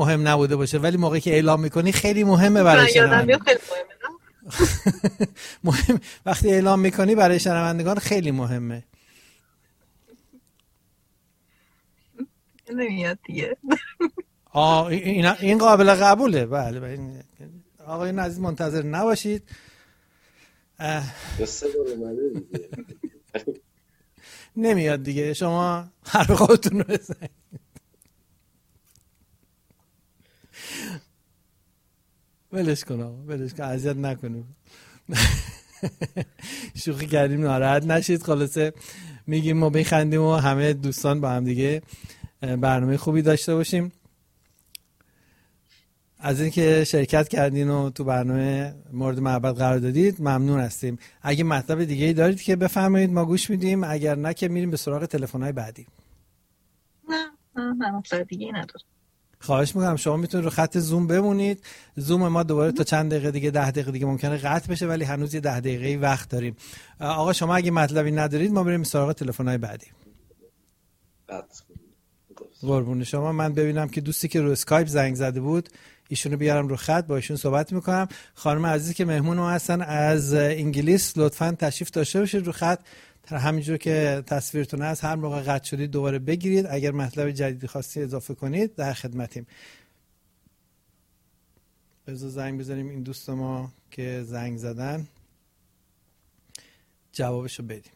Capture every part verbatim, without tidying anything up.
مهم نبوده باشه، ولی موقعی که اعلام میکنی خیلی مهمه برای شنوندگان. خیلی مهمه مهم وقتی اعلام میکنی برای شنوندگان خیلی مهمه. نمیاد دیگه. آه این این قابل قبوله. بله بله آقایون عزیز منتظر نباشید. قصه داره اومده دیگه. نمیاد دیگه، شما حرف خودتون رو بزنید. ولش کن آقا، ولش کن، اذیت نکنید. شوخی کردیم، ناراحت نشید. خلاصه میگیم ما بخندیم و همه دوستان با هم دیگه برنامه خوبی داشته باشیم. از اینکه شرکت کردین و تو برنامه مورد محبت قرار دادید ممنون هستیم. اگه مطلب دیگه‌ای دارید که بفرمایید، ما گوش میدیم، اگر نه که میریم به سراغ تلفن‌های بعدی. نه نه مطلب دیگه‌ای ندارم. خواهش میکنم شما میتونید رو خط زوم بمونید. زوم ما دوباره تا چند دقیقه دیگه، ده دقیقه دیگه ممکنه قطع بشه، ولی هنوز یه ده دقیقه وقت داریم. آقا شما اگه مطلبی ندارید ما بریم سراغ تلفن‌های بعدی. قربون شما. من ببینم که دوستی که رو اسکایپ زنگ زده بود ایشونو بیارم رو خط، با ایشون صحبت میکنم. خانم عزیزی که مهمون ما هستن از انگلیس، لطفاً تشریف داشته باشید رو خط. همینجور که تصویرتون هست هر موقع قطع شدید دوباره بگیرید. اگر مطلب جدیدی خواستی اضافه کنید در خدمتیم. بذار زنگ بزنیم این دوست ما که زنگ زدن جوابشو بدیم.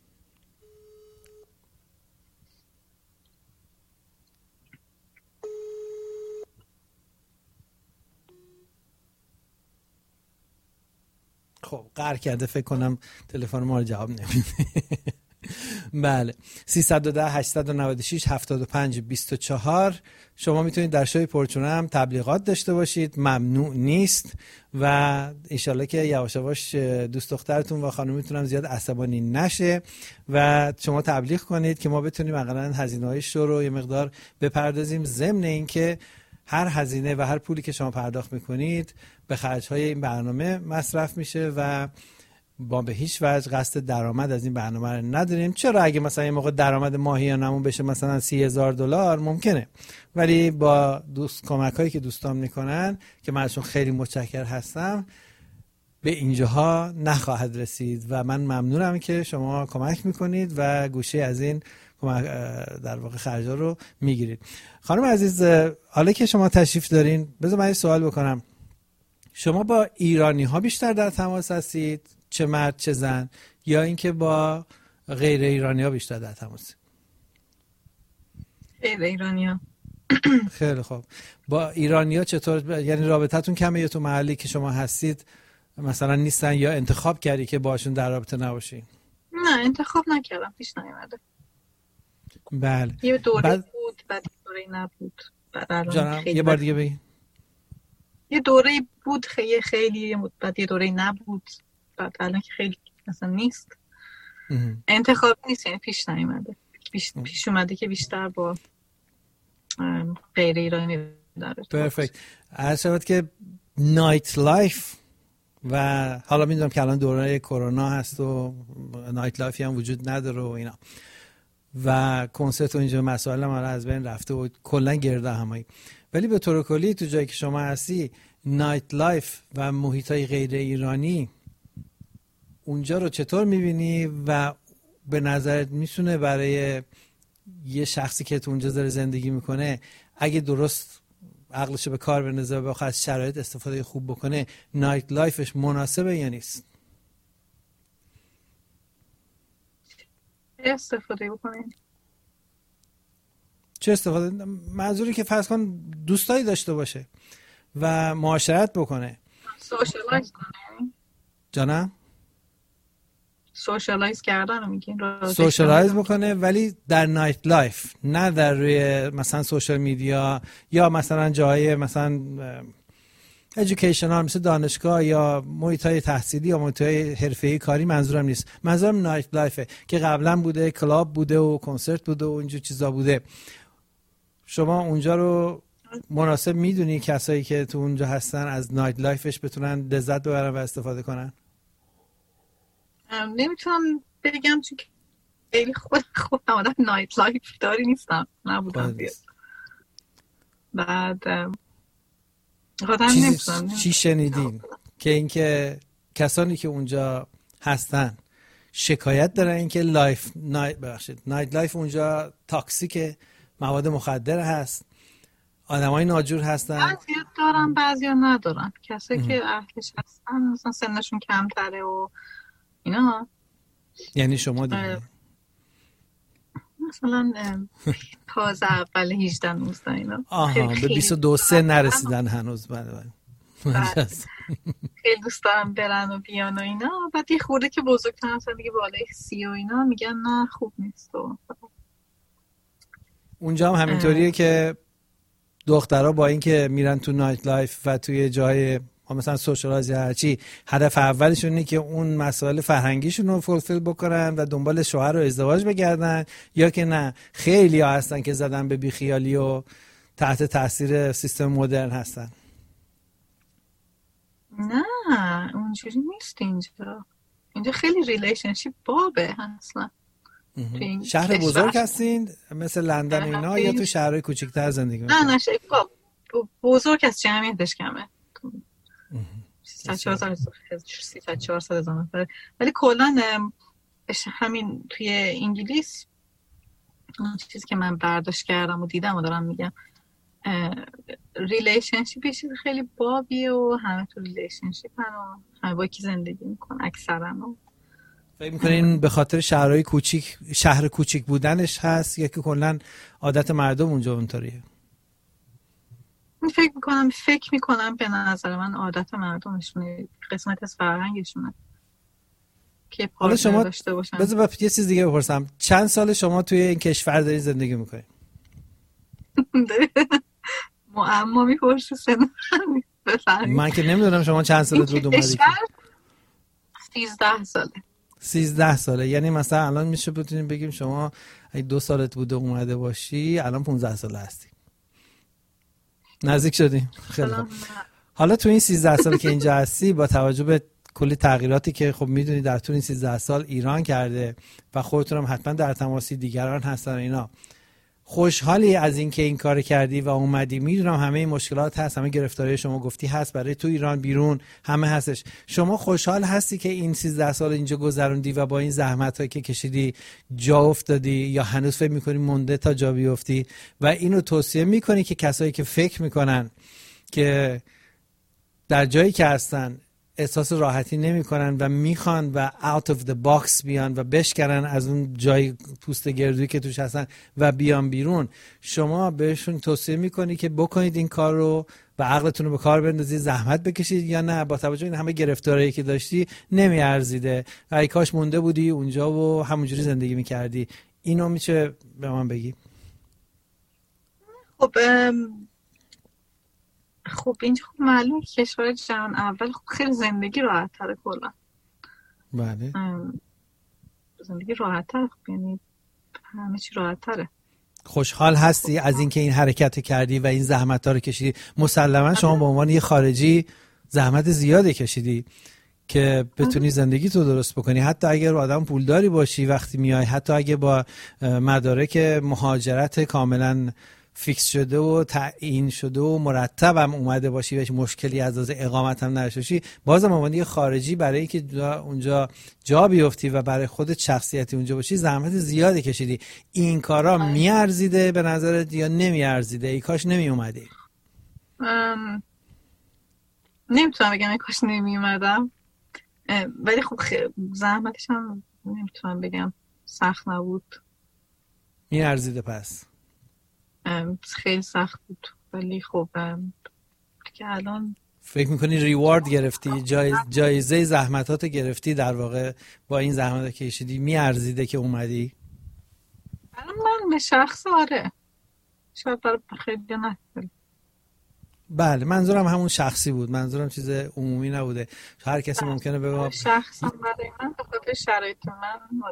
خب قهر کرده فکر کنم تلفن ما رو جواب نمیده. بله سیصد و ده هشتصد و نود و شش هفتاد و پنج بیست و چهار. شما میتونید در شوی پرچونه هم تبلیغات داشته باشید، ممنوع نیست. و انشالله که یواش یواش دوست دخترتون و خانومتون هم زیاد عصبانی نشه و شما تبلیغ کنید که ما بتونیم حداقل هزینه‌های شو رو یه مقدار بپردازیم، ضمن اینکه هر هزینه و هر پولی که شما پرداخت میکنید به خرج‌های این برنامه مصرف میشه و ما به هیچ وجه قصد درآمد از این برنامه رو نداریم. چرا اگه مثلا یه موقع درآمد ماهیانمون بشه مثلا سی هزار دلار ممکنه، ولی با دوست کمکایی که دوستان میکنن که من ازشون خیلی متشکر هستم به اینجاها نخواهد رسید و من ممنونم که شما کمک میکنید و گوشه از این در واقع خرجا رو میگیرید. خانم عزیز حالا که شما تشریف دارین بذار من یه سوال بکنم. شما با ایرانی ها بیشتر در تماس هستید، چه مرد چه زن، یا اینکه با غیر ایرانی ها بیشتر در تماس؟ غیر ایرانی ها. خیلی خوب. با ایرانی ها چطور؟ یعنی رابطتون کمه یا تو محلی که شما هستید مثلا نیستن یا انتخاب کردی که باشون در رابطه نباشی؟ نه انتخاب نکردم، پیش نیومده. بله. یه دوره بعد... بود بعد دوره نبود. بعد جانم یه بار دیگه بگی. یه دوره بود خیلی خیلی بعد یه دوره نبود بعد الان که خیلی مثلا نیست. انتخاب نیست، یعنی پیش نیومده. پیش پیش اومده که بیشتر با غیر ایرانی داره. پرفکت. عرض شود که نایت لایف و حالا میدونم که الان دوره کرونا هست و نایت لایفی هم وجود نداره و اینا و کنسرت و اینجا مسائل هم از بین رفته و کلا گرده همایی، ولی به طور کلی تو جایی که شما هستی نایت لایف و محیطای غیر ایرانی اونجا رو چطور میبینی و به نظرت میتونه برای یه شخصی که تو اونجا داره زندگی میکنه اگه درست عقلشو به کار بندازه و بخواد از شرایط استفاده خوب بکنه نایت لایفش مناسبه یا نیست؟ استفاده بکنه. چه استفاده؟ منظوری که فرض کن دوستایی داشته باشه و معاشرت بکنه. سوشالایز کنه. جانم؟ سوشالایز کردن رو میگین؟ سوشالایز بکنه ولی در نایت لایف، نه در روی مثلا سوشال میدیا یا مثلا جای مثلا ایژوکیشنال مثل دانشگاه یا محیطای تحصیلی یا محیطای حرفه‌ای کاری. منظورم نیست، منظورم نایت لایفه که قبلا بوده، کلاب بوده و کنسرت بوده و اینجور چیزا بوده. شما اونجا رو مناسب میدونی کسایی که تو اونجا هستن از نایت لایفش بتونن لذت ببرن و استفاده کنن؟ نمیتونم بگم چون خیلی خود خودم آدم نایت لایف داری نیستم، نبودم بیاد. بعد خودم چیزی نمیتونم. چی شنیدین که اینکه کسانی که اونجا هستن شکایت دارن اینکه لایف نایت ببخشید نایت لایف اونجا تاکسیک، مواد مخدر هست، آدمای ناجور هستن؟ بعضیا دارن بعضیا ندارن. کسایی که اهلش هستن مثلا سنشون کمتره و اینا. یعنی شما دیگه مثلا تازه اول هجده نوزده اینا. آها به بیست و دو سه نرسیدن هنوز. بله خیلی دوست دارم برن و بیان و اینا. بعد یه خورده که بزرگتر مثلا دیگه بالای سی و اینا میگن نه خوب نیست. و اونجا هم همینطوریه که دخترها با اینکه میرن تو نایت لایف و توی جای مثلا سوشالایز یا هرچی، هدف اولشون اینه که اون مسائل فرهنگیشون رو فولفیل بکنن و دنبال شوهر و ازدواج بگردن، یا که نه خیلی ها هستن که زدن به بیخیالی و تحت تاثیر سیستم مدرن هستن؟ نه اونجوری نیست. اینجا اینجا خیلی ریلیشنشیپ بابه اصلا. شهر بزرگ هستین مثل لندن اینا یا تو شهرهای کوچیک‌تر زندگی میکنین؟ نه نه شهر بزرگ است، جمعیتش کمه. سیصد چهارصد هزار نفر. ولی کلا همین توی انگلیس اون چیزی که من برداشت کردم و دیدم و دارم میگم، ریلیشنشیپ یه چیز خیلی بابیه و همه تو ریلیشنشیپ هن و همه با کی زندگی میکن اکثرا. فکر میکنین به خاطر شهرهای کوچیک، شهر کوچیک بودنش هست یا که کلا عادت مردم اونجا اونطوریه؟ فکر میکنم فکر میکنم به نظر من عادت مردمشونه، قسمت از فرهنگشونه که حالا شما داشته باشن. بذار یه چیز دیگه بپرسم، چند سال شما توی این کشور دارین زندگی میکنین؟ معما میپرسی سن بفرمایید. من که نمیدونم شما چند سال بود اومدید. سیزده ساله. سیزده ساله، یعنی مثلا الان میشه بتونیم بگیم شما اگه دو سالت بوده اومده باشی الان پونزده ساله هستی. نزدیک شدیم. خیلی خوب. حالا تو این سیزده سال که اینجا هستی، با توجه به کلی تغییراتی که خب میدونی در طول این سیزده سال ایران کرده و خودتون هم حتما در تماسی دیگران هستن اینا، خوشحالی از این که این کار کردی و اومدی؟ میدونم همه این مشکلات هست، همه گرفتاری شما گفتی هست، برای تو ایران بیرون همه هستش. شما خوشحال هستی که این سیزده سال اینجا گذروندی و با این زحمتایی که کشیدی جا افتادی، یا هنوز فکر میکنی مونده تا جا بیفتی؟ و اینو توصیه میکنی که کسایی که فکر میکنن که در جایی که هستن احساس راحتی نمی‌کنن و میخوان و out of the box بیان و بشکنن از اون جای پوست گردویی که توش هستن و بیان بیرون، شما بهشون توصیه میکنی که بکنید این کار رو و عقلتون رو به کار بندازید، زحمت بکشید، یا نه با توجه این همه گرفتاری که داشتی نمیارزیده و ای کاش مونده بودی اونجا و همونجوری زندگی میکردی؟ اینو میشه به من بگی؟ خب خب اینجا خب معلوم کشور جهان اول خب خیلی زندگی راحت تره کلا. بله زندگی راحت تره، خب یعنی همه چی راحت تره. خوشحال هستی از اینکه این حرکت کردی و این زحمت ها رو کشیدی؟ مسلما شما به عنوان یه خارجی زحمت زیادی کشیدی که بتونی زندگی تو درست بکنی، حتی اگر آدم پولداری باشی وقتی میای، حتی اگه با مدارک مهاجرت کاملا فیکس شده و تعیین شده و مرتب هم اومده باشی و هیچ مشکلی از از اقامت هم نداشتی، بازم عنوان یه خارجی برای اینکه اونجا جا بیفتی و برای خودت شخصیتی اونجا باشی زحمت زیادی کشیدی. این کارا میارزیده به نظرت یا نمیارزیده؟ ای کاش نمی اومدی؟ ام... نمیتونم بگم ای کاش نمی اومدم، ولی خب خ... زحمتش هم نمیتونم بگم سخت نبود. میارزیده پس؟ خیلی سخت بود ولی خب که الان فکر میکنی ریوارد گرفتی، جایز جایزه زحمتات گرفتی در واقع با این زحمت که کشیدی؟ میارزیده که اومدی؟ الان من به شخص آره، شاید برای خیلی نه. بله منظورم همون شخصی بود، منظورم چیز عمومی نبوده. هر کسی ممکنه بگه شخصا برای من به خاطر شرایط من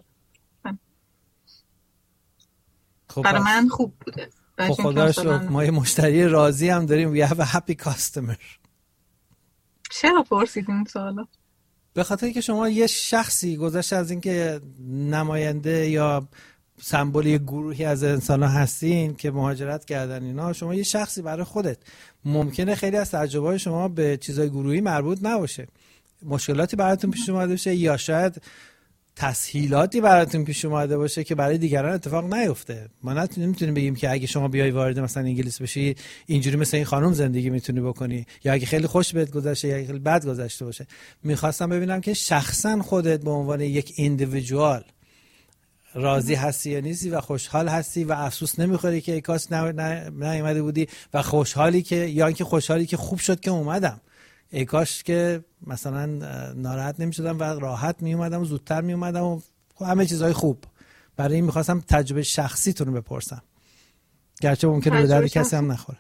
خب برای من خوب بوده. خب خدا شکر ما یه مشتری راضی هم داریم. We have a happy customer. چرا پرسیدین این سوالا؟ به خاطر که شما یه شخصی گذشته از اینکه نماینده یا سمبل یه گروهی از انسان‌ها هستین که مهاجرت کردن اینا، شما یه شخصی برای خودت ممکنه خیلی از تجربه‌های شما به چیزای گروهی مربوط نباشه، مشکلاتی براتون پیش اومده باشه یا شاید تسهیلاتی براتون پیش اومده باشه که برای دیگران اتفاق نیفته. ما نمیتونیم بگیم که اگه شما بیای وارد مثلا انگلیس بشی اینجوری مثل این خانم زندگی میتونی بکنی، یا اگه خیلی خوش بهت گذشته یا خیلی بد گذشته باشه. میخواستم ببینم که شخصا خودت به عنوان یک ایندیویدوال راضی هستی یا نیستی و خوشحال هستی و افسوس نمیخوری که ای کاش نیومده بودی و خوشحالی که یا اینکه خوشحالی که خوب شد که اومدم، ای کاش که مثلا ناراحت نمیشدم و راحت میومدم و زودتر میومدم و همه چیزهای خوب. برای این میخواستم تجربه شخصیتون رو بپرسم، گرچه ممکنه به درد کسی هم نخوره.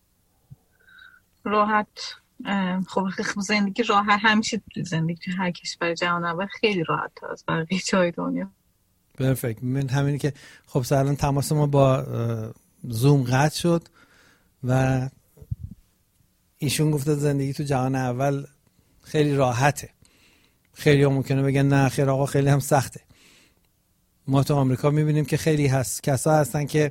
راحت خب زندگی راحت همیشه زندگی هر کشور جهان اول خیلی راحت تر از بقیه جای دنیا. پرفکت. من همینی که خب سالان تماس ما با زوم قطع شد و ایشون گفته زندگی تو جهان اول خیلی راحته. خیلی هم ممکنه بگن نه خیر آقا خیلی هم سخته. ما تو آمریکا میبینیم که خیلی هست کسا هستن که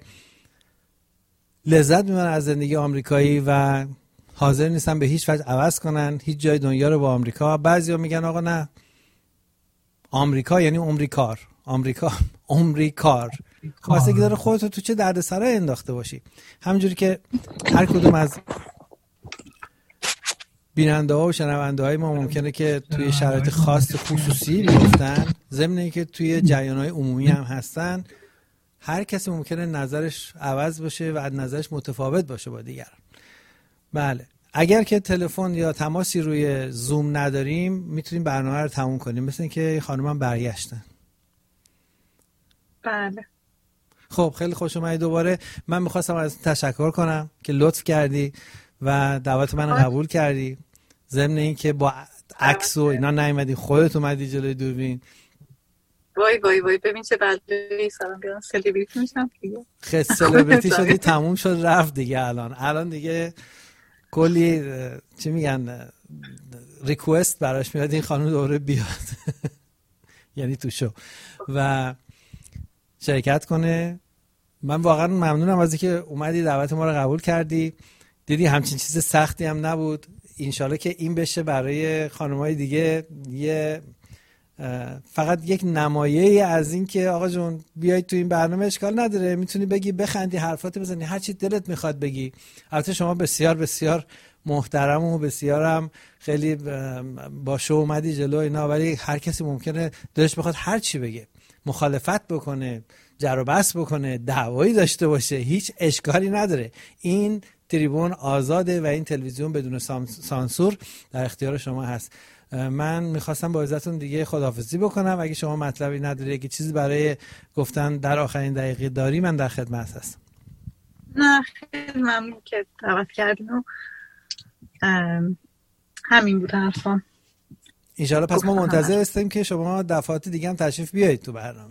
لذت میبرن از زندگی آمریکایی و حاضر نیستن به هیچ وجه عوض کنن هیچ جای دنیا رو با آمریکا. بعضیا میگن آقا نه آمریکا یعنی عمری کار، آمریکا عمری کار. خواستگی داره خودتو تو چه دردسرای انداخته باشی. همونجوری که هر کدوم از بیننده ها و شنونده های ما ممکنه که توی شرایط خاص خصوصی بیفتن، ضمن اینکه توی جریان های عمومی هم هستن، هر کسی ممکنه نظرش عوض باشه و نظرش متفاوت باشه با دیگران. بله، اگر که تلفن یا تماسی روی زوم نداریم میتونیم برنامه رو تموم کنیم. مثل اینکه خانمم برگشتن. بله. خب خیلی خوش اومدی دوباره. من میخواستم از تشکر کنم که لطف کردی و دعوت من رو قبول کردی، ضمن این که با عکس و اینا نیومدی، خودت اومدی جلوی دوربین. وای وای وای ببین چه بلایی سلام بیان سلبریتی میشم دیگه. خیلی سلبریتی شدی، تموم شد رفت دیگه. الان الان دیگه کلی چی میگن ریکوست براش میاد این خانم دوباره بیاد یعنی تو شو و شرکت کنه. من واقعا ممنونم از اینکه اومدی دعوت ما رو قبول کردی. دیدی همچین چیز سختی هم نبود. انشالله که این بشه برای خانمای دیگه یه فقط یک نمایه‌ای از این که آقا جون بیاید تو این برنامه، اشکال نداره، میتونی بگی بخندی، حرفات بزنی، هر چی دلت میخواد بگی. البته شما بسیار بسیار محترم و بسیارم خیلی با شو اومدی جلو اینا، ولی هر کسی ممکنه دلش بخواد هر چی بگه، مخالفت بکنه، جر و بحث بکنه، دعوایی داشته باشه، هیچ اشکالی نداره. این تریبون آزاده و این تلویزیون بدون سانسور در اختیار شما هست. من میخواستم با عزتون دیگه خداحافظی بکنم. اگه شما مطلبی نداری، اگه چیزی برای گفتن در آخرین دقیقه داری، من در خدمت هستم. نه خیلی ممنون که دعوت کردین و همین بود حرفم. انشالله پس ما منتظر هستیم که شما دفعات دیگه هم تشریف بیایید تو برنامه.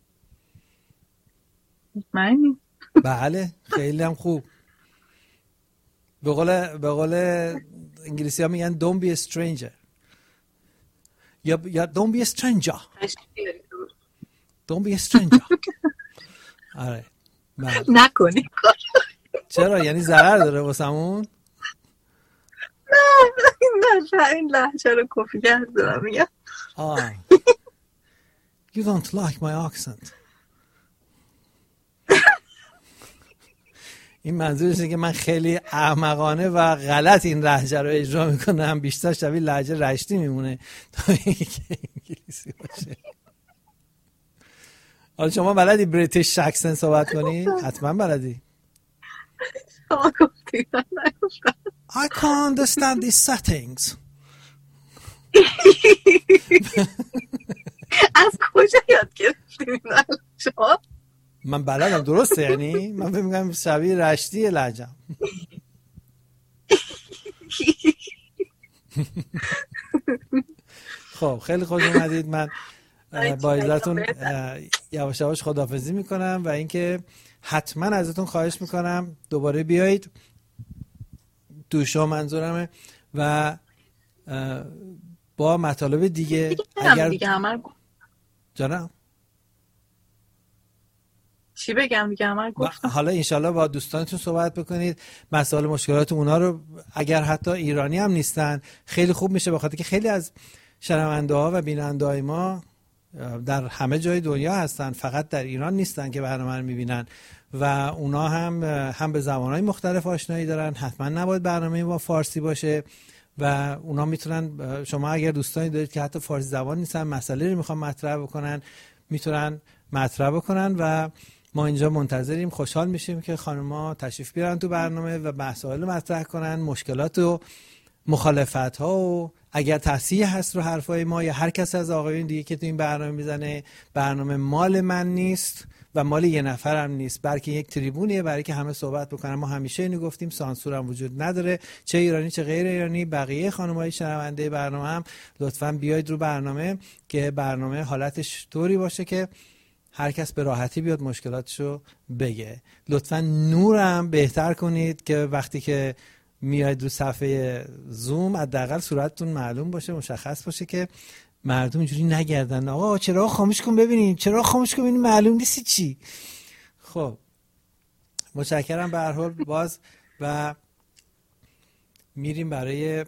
مطمئنی؟ بله خیلی هم خوب. به قول به قول انگلیسی ها میگن don't be a stranger یا یا don't be a stranger don't be a stranger. آره نکنی. چرا؟ یعنی ضرر داره واسمون؟ نه نه این لحجه رو کپی کردم میگم. آه you don't like my accent. این منظورشه که من خیلی احمقانه و غلط این لهجه رو اجرا میکنم، بیشتر شبیه لهجه رشتی میمونه تا اینکه انگلیسی باشه. حالا شما بلدی بریتیش اکسنت صحبت کنی؟ حتما بلدی. شما گفتی من نگفتم. I can't understand these settings. از کجا یاد گرفتی شما؟ من بلدم درسته، یعنی من فکر می‌کنم شبیه رشتی لهجه‌ام. خب خیلی خوش اومدید. من با اجازهتون یواش یواش خداحافظی میکنم و اینکه حتما ازتون خواهش میکنم دوباره بیایید تو شو، منظورمه، و با مطالب دیگه. اگر دیگه همه جانم چی بگم دیگه من گفتم. حالا انشالله با دوستانتون صحبت بکنید، مسائل مشکلات اونا رو، اگر حتی ایرانی هم نیستن خیلی خوب میشه، بخاطر که خیلی از شنونده ها و بیننده های ما در همه جای دنیا هستن، فقط در ایران نیستن که برنامه رو میبینن و اونا هم هم به زبانهای مختلف آشنایی دارن. حتما نباید برنامه با فارسی باشه و اونا میتونن، شما اگر دوستانی دارید که حتی فارسی زبان نیستن، مسئله رو میخوان مطرح بکنن، میتونن مطرح بکنن و ما اینجا منتظریم. خوشحال میشیم که خانم‌ها تشریف بیارن تو برنامه و مسائل مطرح کنن، مشکلات و مخالفت ها و اگر تصحیح هست رو حرفای ما یا هر کس از آقایون دیگه که تو این برنامه میزنه. برنامه مال من نیست و مال یه نفر هم نیست، بلکه یک تریبونیه برای که همه صحبت بکنن. ما همیشه اینو گفتیم، سانسور هم وجود نداره، چه ایرانی چه غیر ایرانی. بقیه خانم‌های شنونده برنامه هم لطفاً بیاید رو برنامه که برنامه حالتش طوری باشه که هر کس به راحتی بیاد مشکلاتشو بگه. لطفاً نورم بهتر کنید که وقتی که میاید رو صفحه زوم حداقل صورتتون معلوم باشه، مشخص باشه که مردم اینجوری نگردن آقا چرا خاموش کن ببینیم، چرا خاموش کن ببینیم، معلوم نیست چی. خب متشکرم به هر حال باز و میریم برای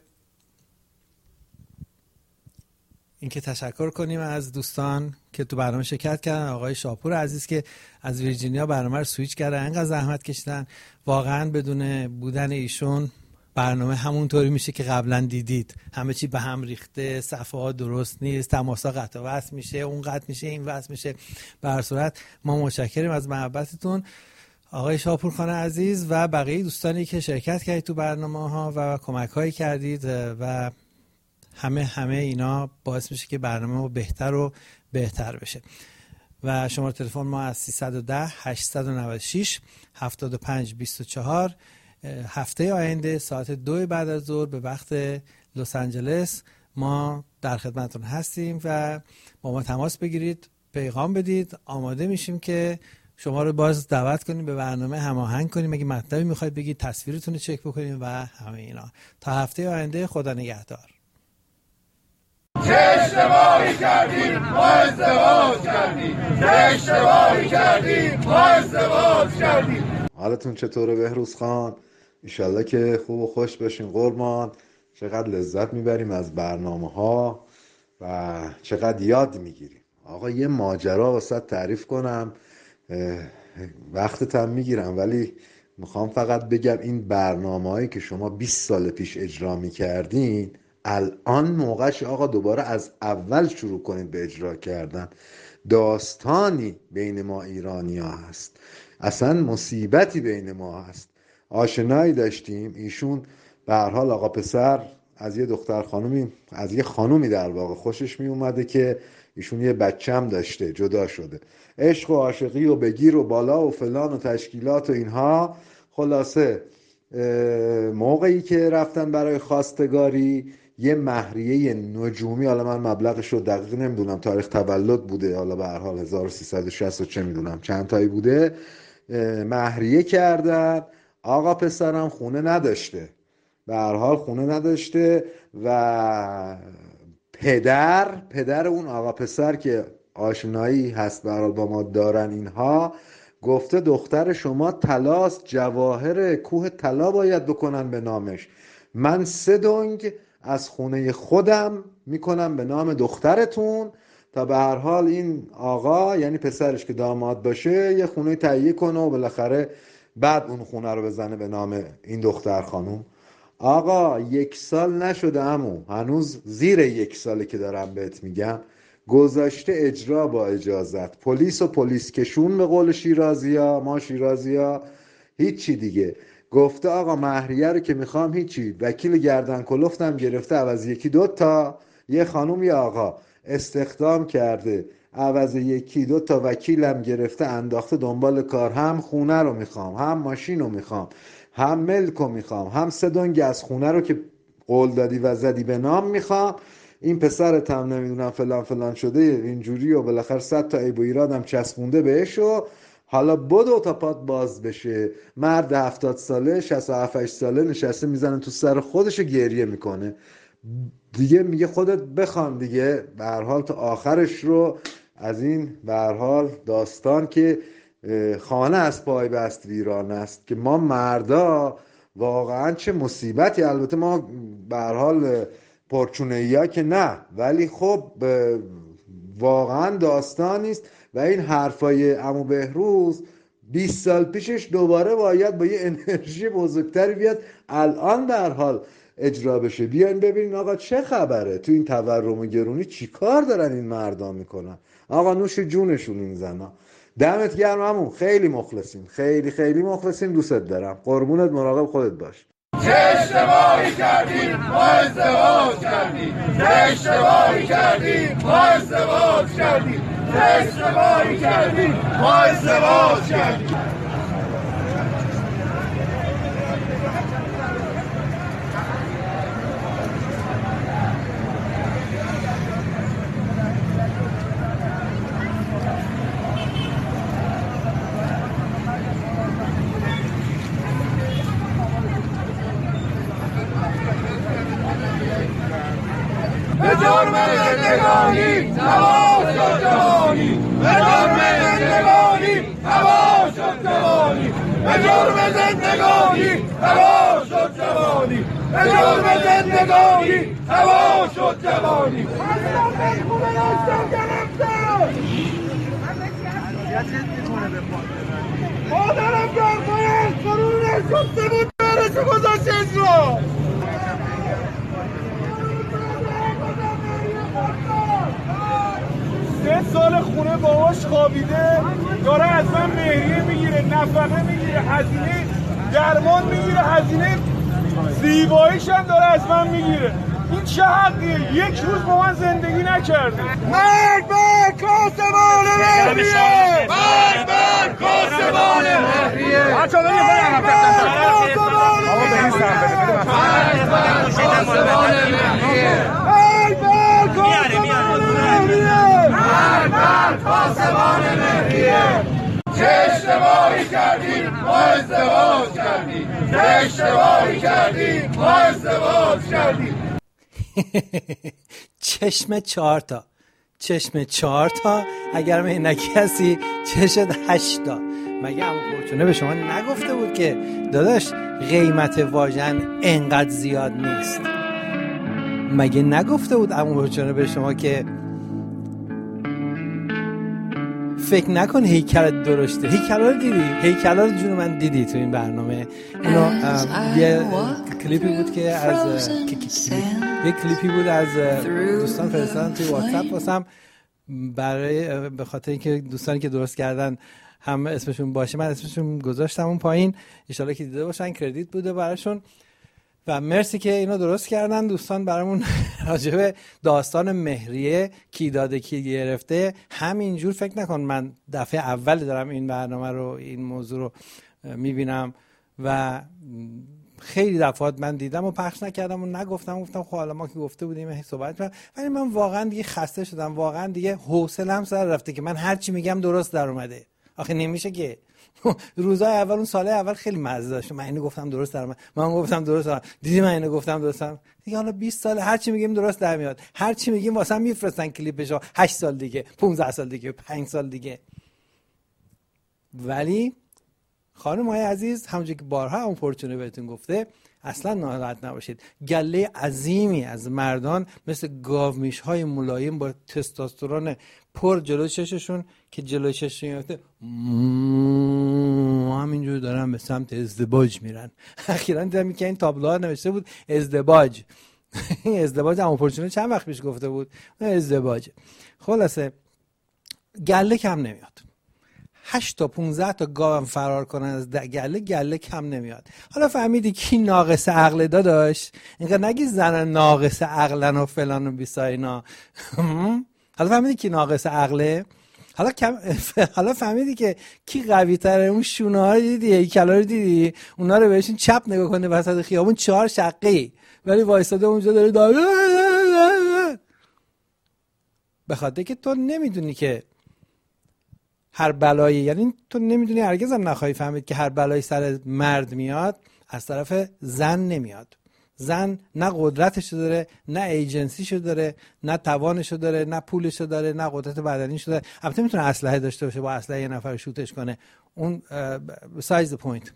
اینکه تشکر کنیم از دوستان که تو برنامه شرکت کردن. آقای شاپور عزیز که از ویرجینیا برنامه رو سویچ کردن، انقدر زحمت کشیدن، واقعا بدون بودن ایشون برنامه همونطوری میشه که قبلا دیدید، همه چی به هم ریخته، صفحه ها درست نیست، تماسا قطع و وصل میشه، اون قطع میشه این وصل میشه. به هر صورت ما متشکریم از محبتتون آقای شاپور خان عزیز و بقیه دوستانی که شرکت کردید تو برنامه ها و کمک هایی کردید و همه همه اینا باعث میشه که برنامه بهتر و بهتر بشه. و شماره تلفن ما از سیصد و ده هشتصد و نود و شش هفتاد و پنج بیست و چهار. هفته آینده ساعت دو بعد از ظهر به وقت لس آنجلس ما در خدمتتون هستیم و با ما تماس بگیرید، پیغام بدید. آماده میشیم که شما رو باز دعوت کنیم به برنامه، هماهنگ کنیم، اگه مطلبی میخواید بگید تصویرتون رو چک بکنیم و همه اینا. تا هفته آینده، خدا نگهدار. چه اشتباهی کردیم ما ازدواج کردیم، چه اشتباهی کردیم ما ازدواج کردیم. حالتون چطوره بهروز خان؟ ایشالله که خوب و خوش باشین قربان. چقدر لذت میبریم از برنامه ها و چقدر یاد میگیریم. آقا یه ماجرا واسه تعریف کنم، وقتت هم میگیرم ولی میخوام فقط بگم این برنامه هایی که شما بیست سال پیش اجرا میکردین الان موقعش آقا دوباره از اول شروع کنید به اجرا کردن. داستانی بین ما ایرانی ها هست، اصلا مصیبتی بین ما هست. آشنایی داشتیم، ایشون به هر حال آقا پسر از یه دختر خانومی، از یه خانومی در واقع خوشش می اومده که ایشون یه بچه هم داشته، جدا شده. عشق و عاشقی و بگیر و بالا و فلان و تشکیلات و اینها. خلاصه موقعی که رفتن برای خواستگاری یه مهریه نجومی، حالا من مبلغش رو دقیق نمیدونم، تاریخ تولد بوده، حالا به هر حال هزار و سیصد و شصت و چه میدونم چند تایی بوده، مهریه کردن. آقا پسرم خونه نداشته، به هر حال خونه نداشته و پدر پدر اون آقا پسر که آشنایی هست به هر حال با ما دارن اینها، گفته دختر شما طلاست، جواهر کوه طلا باید بکنن به نامش. من سه دنگ از خونه خودم میکنم به نام دخترتون تا به هر حال این آقا، یعنی پسرش که داماد باشه، یه خونه تهیه کنه و بالاخره بعد اون خونه رو بزنه به نام این دختر خانوم. آقا یک سال نشده عمو، هنوز زیر یک ساله که دارم بهت میگم، گذاشته اجرا با اجازت، پلیس و پلیس کشون به قول شیرازیا، ما شیرازیا هیچی دیگه. گفته آقا مهریه رو که میخوام هیچی، وکیل گردن کلفتم گرفته، عوض یکی دو تا یه خانوم یه آقا استخدام کرده، عوض یکی دو تا وکیلم گرفته انداخته دنبال کار. هم خونه رو میخوام، هم ماشین رو میخوام، هم ملک رو میخوام، هم سه دنگ از خونه رو که قول دادی و زدی به نام میخوام. این پسرت هم نمیدونم فلان فلان شده اینجوری و بالاخره صد تا عیب و ایرادم چسبونده بهش و حالا بدو تا پات باز بشه. مرد هفتاد ساله، شصت و هفت ساله نشسته میزنه تو سر خودش گریه میکنه دیگه. میگه خودت بخوان دیگه. به هر حال تا آخرش رو از این به هر حال داستان که خانه از پای بست ویران است، که ما مردا واقعا چه مصیبتی. البته ما به هر حال پرچونه‌ای‌ها که نه، ولی خب واقعا داستانی است و این حرفای عمو بهروز بیست سال پیشش دوباره باید با یه انرژی بزرگتری بیاد الان به هر حال اجرا بشه. بیاین ببینین آقا چه خبره تو این تورم و گرونی، چی کار دارن این مردم میکنن. آقا نوش جونشون این زنا. دمت گرم عمو، خیلی مخلصیم، خیلی خیلی مخلصیم، دوستت دارم، قربونت، مراقب خودت باش. چه اشتباهی کردیم ما ازدواج کردیم، چه اشتباهی کردیم ما ازدواج کردیم، چه اشتباهی کردیم ما ازدواج کردیم. به جرم زندگانی هوا شد جوانی، به جرم زندگانی هوا شد جوانی، به جرم زندگانی هوا شد جوانی، به جرم زندگانی هوا شد جوانی. مادرم در باید قرون نشسته بود برسه گذاشت اجرا. سه سال خونه باهاش خوابیده، داره از من مهریه میگیره، نفقه میگیره، هزینه درمان میگیره، هزینه زیباییش هم داره از من میگیره. این چه حقیه؟ یک روز با من زندگی نکرده. مرد بر کاسبان مهریه، مرد بر کاسبان مهریه. بچه‌ها بریم بریم کاسبان مهریه، مرد بر کاسبان مهریه، مرد بر کاسبان مهریه، مرد بر کاسبان مهریه. چه اشتباهی کردیم ما ازدواج کردیم، چه اشتباهی کردیم ما ازدواج کردیم. چشم چهار تا، چشم چهار تا، اگر عینکی هستی چشت هشت تا. مگه عمو فورچونه به شما نگفته بود که داداش قیمت واژن انقدر زیاد نیست؟ مگه نگفته بود عمو فورچونه به شما که فکر نکن هیکلت درشته؟ هیکلا رو دیدی؟ هیکلا رو جون من دیدی تو این برنامه؟ اینو یه کلیپی بود که از یه کلیپی بود از دوستان فرستادن توی واتساپ واسم، برای به خاطر اینکه دوستانی که درست کردن هم اسمشون باشه، من اسمشون گذاشتم اون پایین، ان شاءالله که دیده باشن، کردیت بوده براشون و مرسی که اینو درست کردن دوستان برامون. راجب داستان مهریه کی داده کی گرفته همینجور فکر نکن من دفعه اول دارم این برنامه رو، این موضوع رو میبینم و خیلی دفعات من دیدم و پخش نکردم و نگفتم، گفتم خب حالا ما که گفته بودیم صحبت کنم، ولی من واقعا دیگه خسته شدم، واقعا دیگه حوصله‌ام سر رفته که من هر چی میگم درست در اومده. آخه نمیشه که روزای اول اون سال اول خیلی مزه داشت، من اینو گفتم درست در اومد، من گفتم درست در اومد، دیدی من اینو گفتم درستم دیگه. حالا بیست سال هر چی میگیم درست در میاد، هر چی میگیم واسه میفرستن کلیپشو هشت سال دیگه، پانزده سال دیگه، پنج سال دیگه. ولی خانم‌های عزیز، همونجوری که بارها اون فورچونه بهتون گفته، اصلا ناراحت نباشید. گله عظیمی از مردان مثل گاومیش‌های ملایم با تستوسترون پر جلو چششون که جلو چششون یافته همینجور دارن به سمت ازدواج میرن. اخیراً دیدم که این تابلوها نوشته بود ازدواج. این ازدواج هم فورچونه چند وقت پیش گفته بود ازدواج. خلاصه گله کم نمیاد. هشت تا پونزده تا گاوم فرار کنن از گله، گله کم نمیاد. حالا فهمیدی کی ناقص عقل داداش؟ اینقدر نگی زن ناقص عقلن و فلان و بیساینا. حالا فهمیدی کی ناقص عقله؟ حالا کم... حالا فهمیدی که کی قوی تره؟ اون شونه ها رو دیدی، هیکلا رو دیدی، اونا رو بهشون چپ نگاه کنه وسط خیابون چهار شقی، ولی وایساده اونجا داره داره به خاطر که تو نمیدونی که هر بلایی، یعنی تو نمیدونی، هرگز هم نخواهی فهمید که هر بلایی سر مرد میاد از طرف زن نمیاد. زن نه قدرتشو داره، نه ایجنسیشو داره، نه توانشو داره، نه پولشو داره، نه قدرت بدنیشو داره. البته میتونه اسلحه داشته باشه، با اسلحه یه نفر شوتش کنه، اون بسایز the point.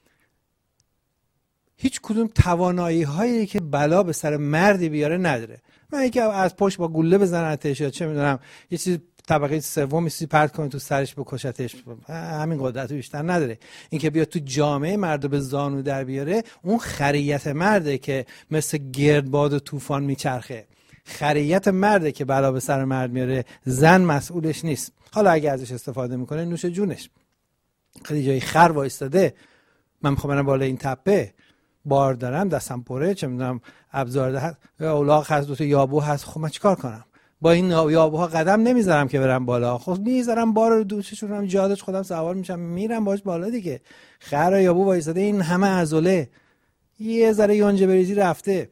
هیچ کدوم توانایی هایی که بلا به سر مردی بیاره نداره. من اینکه از پشت با گوله بزنتش یا چه میدونم یه چیز طبقه سوم چیزی پرت کنه تو سرش بکشتش، همین قدرت بیشتر نداره. اینکه بیاد تو جامعه مرد به زانو در بیاره، اون خریت مرده که مثل گردباد و طوفان میچرخه. خریت مرده که بلا به سر مرد میاره، زن مسئولش نیست. حالا اگه ازش استفاده میکنه نوش جونش. خیلی جای خر وایستاده، من میخوام برم بالا این تپه، بار دارم، دستم پره، چه میدونم ابزار هست، اولاغ هست، دو تا یابو هست، خب من چیکار کنم؟ با این یابوها قدم نمیذارم که برم بالا، خب میذارم بار رو دوششون هم جادش خودم سوار میشم میرم باش بالا دیگه. خر و یابو وایساده، این همه عضله، یه ذره یونجه بریزی رفته.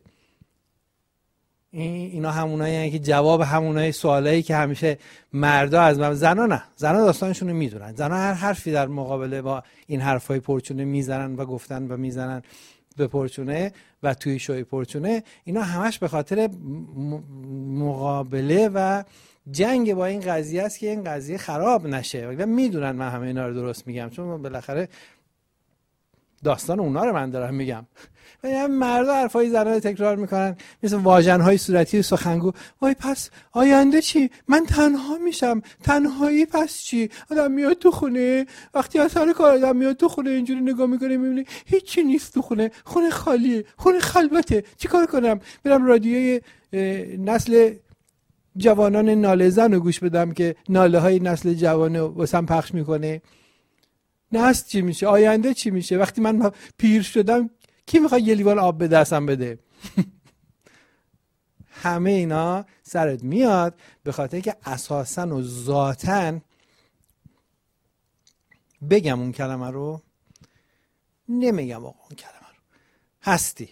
این اینا همونایی که جواب همونای سوالایی که همیشه مردا از من، زنا نه، زنا داستانشون رو میدونن. زنا هر حرفی در مقابله با این حرفای پرچونه میزنن و گفتن و میزنن به پرچونه و توی شوی پرچونه. اینا همش به خاطر مقابله و جنگ با این قضیه است که این قضیه خراب نشه. و میدونن من همه اینا رو درست میگم، چون بالاخره داستان اونا رو من دارم میگم. و این مردا حرفای زنان تکرار میکنن، مثل واژن‌های صورتی سخنگو. وای پس آینده چی؟ من تنها میشم. تنهایی پس چی؟ آدم میاد تو خونه، وقتی از سر کار آدم میاد تو خونه اینجوری نگاه میکنه میبینه هیچی نیست تو خونه، خونه خالیه، خونه خلوته. چیکار کنم؟ برم رادیوی نسل جوانان ناله زن رو گوش بدم که ناله های نسل جوان واسم پخش میکنه؟ نسل چی میشه؟ آینده چی میشه؟ وقتی من پیر شدم کی میخواد یه لیوان آب به دستم بده؟ همه اینا سرت میاد به خاطر که اساساً و ذاتاً، بگم اون کلمه رو نمیگم آقا اون کلمه رو، هستی.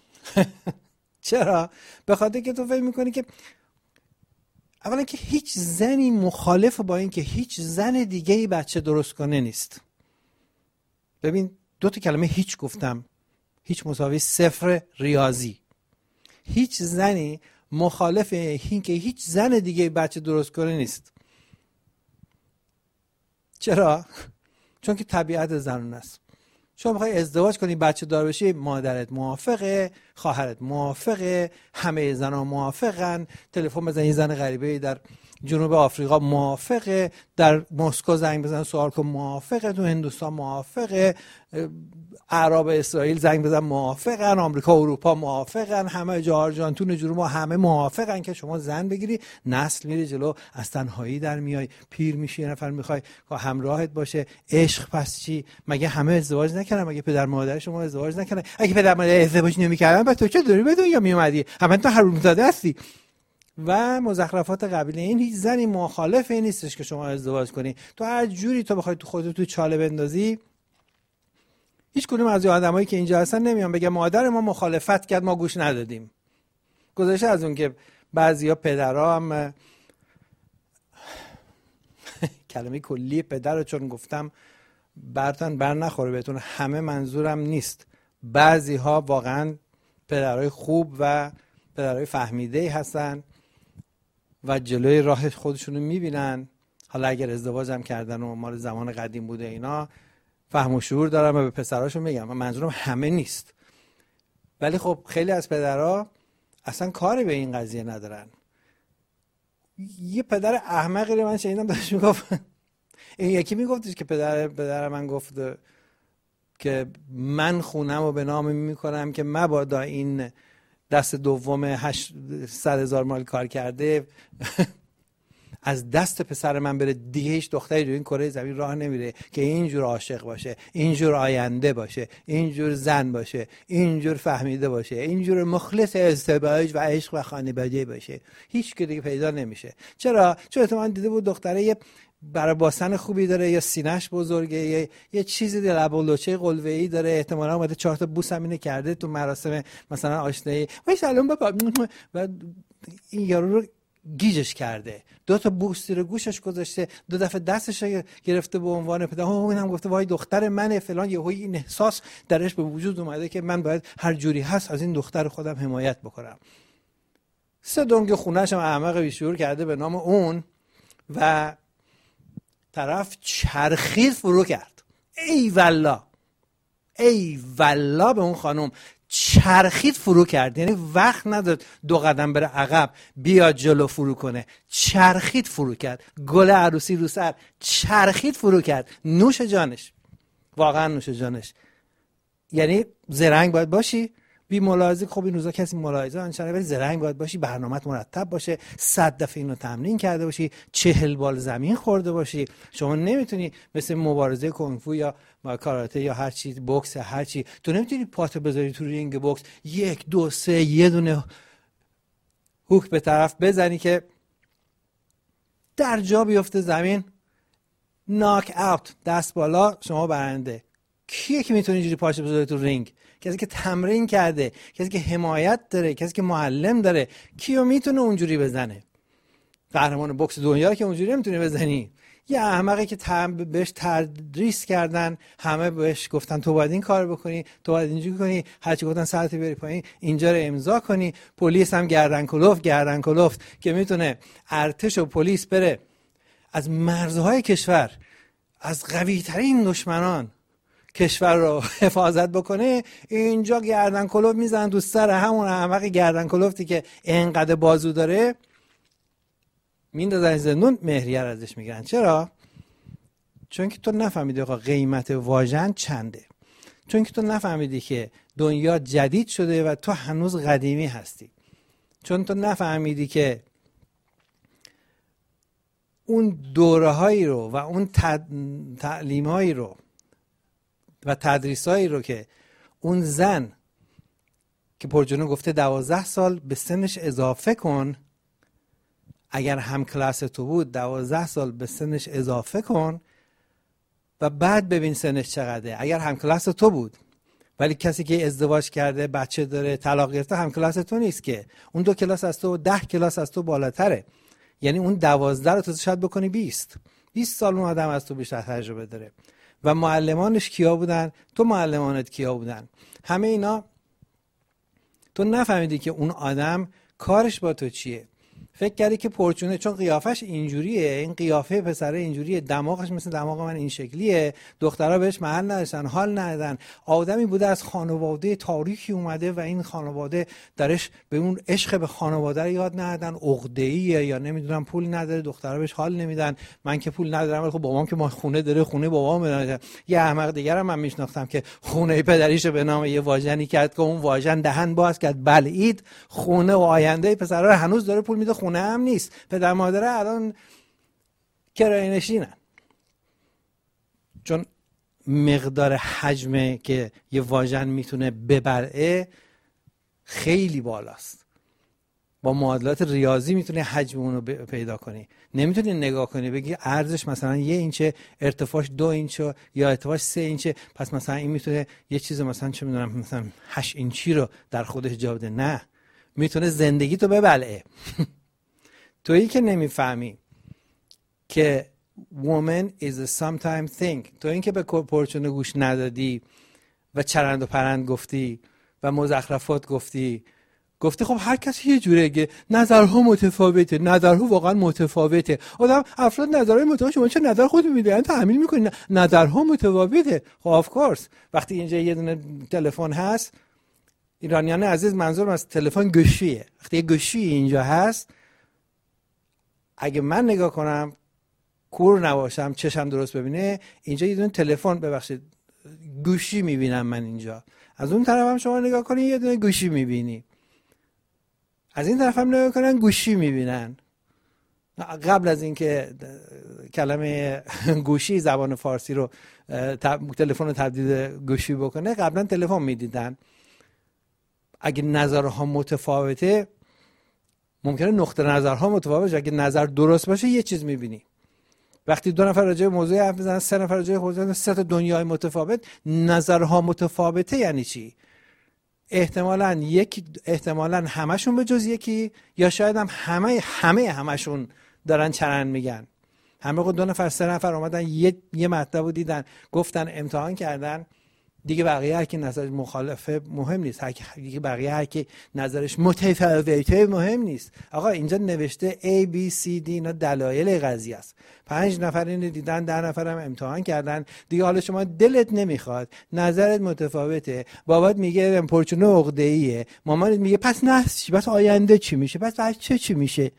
چرا؟ به خاطر که تو فکر میکنی که اولا که هیچ زنی مخالف با این که هیچ زن دیگه ای بچه درست کنه نیست. ببین دو تا کلمه هیچ گفتم، هیچ مساوی صفر ریاضی. هیچ زنی مخالف این که هیچ زن دیگه بچه درست کنه نیست. چرا؟ چون که طبیعت زنون است. شما بخوای ازدواج کنی بچه دار بشی، مادرت موافقه، خواهرت موافقه، همه زنها موافقن، تلفن بزنی زن غریبه در جنوب آفریقا موافقه، در مسکو زنگ بزن سوال کن موافقه، تو هندوستان موافقه، عرب اسرائیل زنگ بزن موافقن، آمریکا و اروپا موافقن، همه جا آرژانتین جنوب همه موافقن که شما زن بگیری. نسل میره جلو، از تنهایی در میای، پیر میشی، یه نفر میخوای که همراهت باشه. عشق پس چی؟ مگه همه ازدواج نکردن؟ مگه پدر مادر شما ازدواج نکردن؟ اگه پدر مادر ازدواج نمیکردن بعد تو چه داری به دنیا میومدی؟ همه تو حرومزاده هستی. و مزخرفات قبیل این. هیچ زنی مخالف این نیستش که شما ازدواج کنی. تو هر جوری تو بخوای تو خودت تو چاله بندازی، هیچ کدوم از آدمایی که اینجا هستن نمیان بگه مادر ما مخالفت کرد ما گوش ندادیم. گذشته از اون که بعضیا پدرها هم کلمه کلی پدر رو چون گفتم برتن بر نخوره بهتون، همه منظورم نیست. بعضی ها واقعا پدرهای خوب و پدرهای فهمیده هستن و جلوی راه خودشونو میبینن. حالا اگر ازدواج هم کردن و مال زمان قدیم بوده اینا، فهم و شعور دارم و به پسراشون میگم. من منظورم همه نیست، ولی خب خیلی از پدرها اصلا کاری به این قضیه ندارن. یه پدر احمقی رو من شنیدم داشت میگفت، این یکی میگفتش که پدر پدر من گفت که من خونم رو به نام میکنم که مبادا این دست دوم هشتصد هزار مال کار کرده از دست پسر من بره، دیگه هیچ دختری رو این کره زمین راه نمیره که اینجور عاشق باشه، اینجور آینده باشه، اینجور زن باشه، اینجور فهمیده باشه، اینجور مخلص ازدواج و عشق و خانواده باشه. هیچ که دیگه پیدا نمیشه. چرا؟ چون احتمالاً دیده بود دختره یه برای باسن خوبی داره، یا سینه‌اش بزرگه، یه یه چیزی در لب و لوچه قلوه‌ای داره، احتمالاً اومده چهار تا بوس هم اینه کرده تو مراسم مثلا آشنایی. وای سلام بابا. و این یارو رو گیجش کرده، دو تا بوس رو گوشش گذاشته، دو دفعه دستش رو گرفته به عنوان پدر. اونم گفته وای دختر منه فلان. یهو این احساس درش به وجود اومده که من باید هر جوری هست از این دختر خودم حمایت بکنم. سه دنگ خونه‌ش هم احمق بیشعور کرده به نام اون و طرف چرخید فرو کرد. ای والله ای والله به اون خانم چرخید فرو کرد. یعنی وقت نداد دو قدم بره عقب بیاد جلو فرو کنه، چرخید فرو کرد. گل عروسی رو سر چرخید فرو کرد. نوش جانش، واقعا نوش جانش. یعنی زرنگ باید باشی، بی ملاحظه. خب این روزا کسی ملاحظه انشالله، ولی زرنگ باید باشی، برنامه‌ت مرتب باشه، صد دفعه اینو تمرین کرده باشی، چهل بال زمین خورده باشی. شما نمیتونی مثل مبارزه کنگفو یا کاراته یا هر چی، بوکس یا هر چی، تو نمیتونی پاتو بذاری تو رینگ بوکس یک دو سه یه دونه هوک به طرف بزنی که در جا بیفته زمین، ناک اوت، دست بالا، شما برنده. کیه که میتونه اینجوری پاشو بذاره تو رینگ؟ کسی که تمرین کرده، کسی که حمایت داره، کسی که معلم داره. کیو میتونه اونجوری بزنه؟ قهرمان بوکس دنیا که اونجوری نمیتونه بزنی. یه احمقی که تم بهش تدریس کردن، همه بهش گفتن تو باید این کار بکنی، تو باید اینجوری کنی، هرچی گفتن سرت بری پایین، اینجا رو امضا کنی. پلیس هم گردن کلفت گردن کلفت که میتونه ارتش و پلیس بره از مرزهای کشور، از قوی ترین دشمنان کشور رو حفاظت بکنه، اینجا گردن کلفت میزنن تو سر همون احمق گردن کلفتی که اینقدر بازو داره، میندازن زندون، مهریه ازش میگیرن. چرا؟ چون که تو نفهمیدی آقا قیمت واژن چنده، چون که تو نفهمیدی که دنیا جدید شده و تو هنوز قدیمی هستی، چون تو نفهمیدی که اون دوره هایی رو و اون تعلیم هایی رو و تدریس هایی رو که اون زن که پرجنو گفته دوازده سال به سنش اضافه کن، اگر هم کلاس تو بود دوازده سال به سنش اضافه کن و بعد ببین سنش چقدره. اگر هم کلاس تو بود ولی کسی که ازدواج کرده، بچه داره، طلاق گرفته، هم کلاس تو نیست که، اون دو کلاس از تو و ده کلاس از تو بالاتره. یعنی اون دوازده رو تو شاید بکنی بیست بیست سال اون آدم از تو بیشتر تجربه داره. و معلمانش کیا بودن؟ تو معلمانت کیا بودن؟ همه اینا تو نفهمیدی که اون آدم کارش با تو چیه. فکر کردی که پرچونه چون قیافش اینجوریه، این قیافه پسره اینجوریه، دماغش مثل دماغ من این شکلیه، دخترها بهش محل نداشتن، حال ندادن. آدمی بوده از خانواده تاریخی اومده و این خانواده درش به اون عشق به خانواده رو یاد ندادن، عقده‌ایه یا نمیدونم پول نداره، دخترها بهش حال نمیدن. من که پول ندارم ولی خب بابام که ما خونه داره، خونه بابام داره. یه احمق دیگه من میشناختم که خونه پدریشو به نام یه واژنی کرد که اون واژن دهن باز کرد بلعید، خونه و آینده پسرا رو هنوز داره پول میده، خونه هم نیست. پدر مادره الان کرایه نشینن، چون مقدار حجمه که یه واژن میتونه ببلعه خیلی بالاست. با معادلات ریاضی میتونه حجم اونو پیدا کنی. نمیتونی نگاه کنی بگی ارزش مثلا یه اینچه، ارتفاعش دو اینچه یا ارتفاعش سه اینچه، پس مثلا این میتونه یه چیز مثلا چه میدونم مثلا هشت اینچی رو در خودش جا بده. نه، میتونه زندگی تو ببلعه. تویی که نمیفهمی که woman is a sometime thing، تو این که به پرچونه گوش ندادی و چرند و پرند گفتی و مزخرفات گفتی، گفتی خب هر کسی یه جوره گه، نظرها متفاوته، نظرها واقعا متفاوته. آدم افراد نظرهای متفاوته، شما چه نظر خودت میدین تحمیل میکنی؟ نظرها متفاوته. خب آف کورس وقتی اینجا یه دونه تلفن هست، ایرانیان عزیز منظورم از تلفن گوشیه، وقتی یه گوشی اینجا هست، اگه من نگاه کنم کور نباشم، چشم درست ببینه، اینجا یه دونه تلفن، ببخشید گوشی میبینم من اینجا. از اون طرف هم شما نگاه کنی یه دونه گوشی میبینی، از این طرف هم نگاه کنن گوشی میبینن. قبل از اینکه کلمه گوشی زبان فارسی رو تلفن رو تبدیل گوشی بکنه، قبلا تلفن میدیدن. اگه نظرها متفاوته ممکنه نقطه نظرها متفاوت باشه. اگه نظر درست باشه یه چیز میبینی. وقتی دو نفر راجع به موضوع حرف میزنن، سه نفر راجع به موضوع، سه تا دنیای متفاوت، نظرها متفاوته. یعنی چی؟ احتمالاً یک احتمالاً همشون به جز یکی، یا شاید هم همه همه همشون دارن چرند میگن. همه دو نفر سه نفر اومدن یه یه مطلب رو دیدن، گفتن، امتحان کردن، دیگه بقیه هر کی نظرش مخالفه مهم نیست، هر کی دیگه بقیه هر کی نظرش متفاوته مهم نیست. آقا اینجا نوشته A B C D، اینا دلایل قضیه است. پنج نفر اینو دیدن، ده نفر هم امتحان کردن، دیگه حالا شما دلت نمیخواد، نظرت متفاوته، بابات میگه پرچونه عقده‌ایه، مامانت میگه پس نحس، پس آینده چی میشه، پس بچه چی میشه،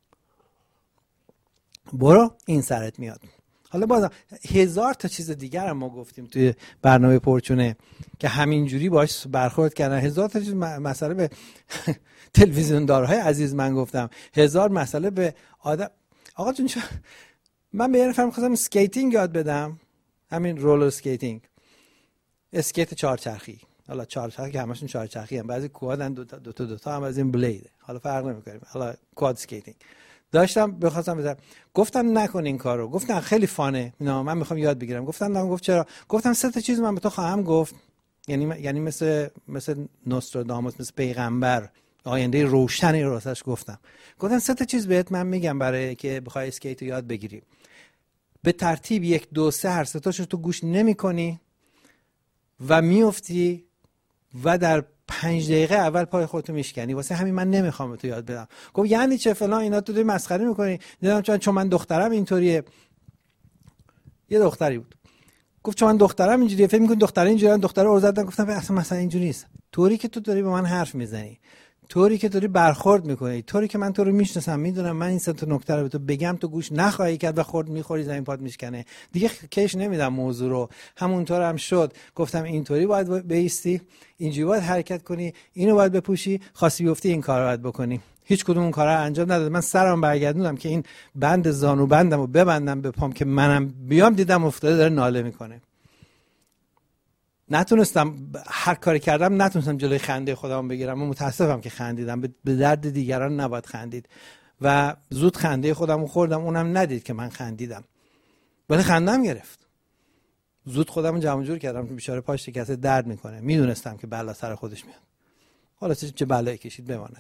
برو این سرت میاد. حالا بازم هزار تا چیز دیگر هم ما گفتیم توی برنامه پرچونه که همینجوری باش برخورد کردن. هزار تا چیز مسئله به تلویزیون دارهای عزیز من گفتم، هزار مسئله به آدم. آقا جون من به یه نفر می‌خواستم اسکیتینگ یاد بدم، همین رولر اسکیتینگ، اسکیت چهارچرخی. حالا چهارچرخی که همشون چهارچرخی هم، بعضی کوادن دو تا دو تا, دو تا هم از این بلید، حالا فرق نمی‌کنه. حالا کواد اسکیتینگ داشتم بخواستم بزنم، گفتم نکن این کارو، گفتم خیلی فانه، نه من میخوام یاد بگیرم. گفتم نه، گفت چرا؟ گفتم سه تا چیز من به تو خواهم گفت، یعنی یعنی مثل مثل نوستراداموس، مثل پیغمبر، آینده روشنی رو واسش گفتم. گفتم سه تا چیز بهت من میگم برای که بخوای اسکیت یاد بگیری، به ترتیب یک دو سه هر سه تاشو تو گوش نمیکنی و میافتی و در پنج دقیقه اول پای خودتو میشکنی، واسه همین من نمیخوام تو یاد بدم. گفت یعنی چه فلان اینا، تو داری مسخره میکنی؟ دیدم چون چون من دخترم اینطوریه. یه دختری بود گفت چون من دخترم اینجوریه، فکر میکنی دخترا اینجوریه، دخترا رو زدن. گفتم اصلا مثلا اینجوری نیست، طوری که تو داری با من حرف میزنی، طوری که داری برخورد میکنی، طوری که من تو رو میشناسم، میدونم من این سه تا نکته رو به تو بگم تو گوش نخواهی کرد و خورد میخوری زمین پات میشکنه، دیگه کش نمیدم موضوع رو. همونطور هم شد. گفتم اینطوری باید بایستی، اینجوری باید حرکت کنی، اینو باید بپوشی، خاصی بیفتی این کارو باید بکنی. هیچ کدوم اون کارا انجام نداد. من سرم برگردوندم که این بند زانو بندمو ببندم به پام که منم بیام، دیدم افتاده داره ناله میکنه. نتونستم، هر کاری کردم نتونستم جلوی خنده خودم بگیرم. من متاسفم که خندیدم، به درد دیگران نباید خندید و زود خنده خودم رو خوردم. اونم ندید که من خندیدم، ولی خندم گرفت. زود خودم رو جمع جور کردم که بیچاره پاش شکسته درد میکنه. میدونستم که بلا سر خودش میاد، حالا چه بلایی کشید بماند.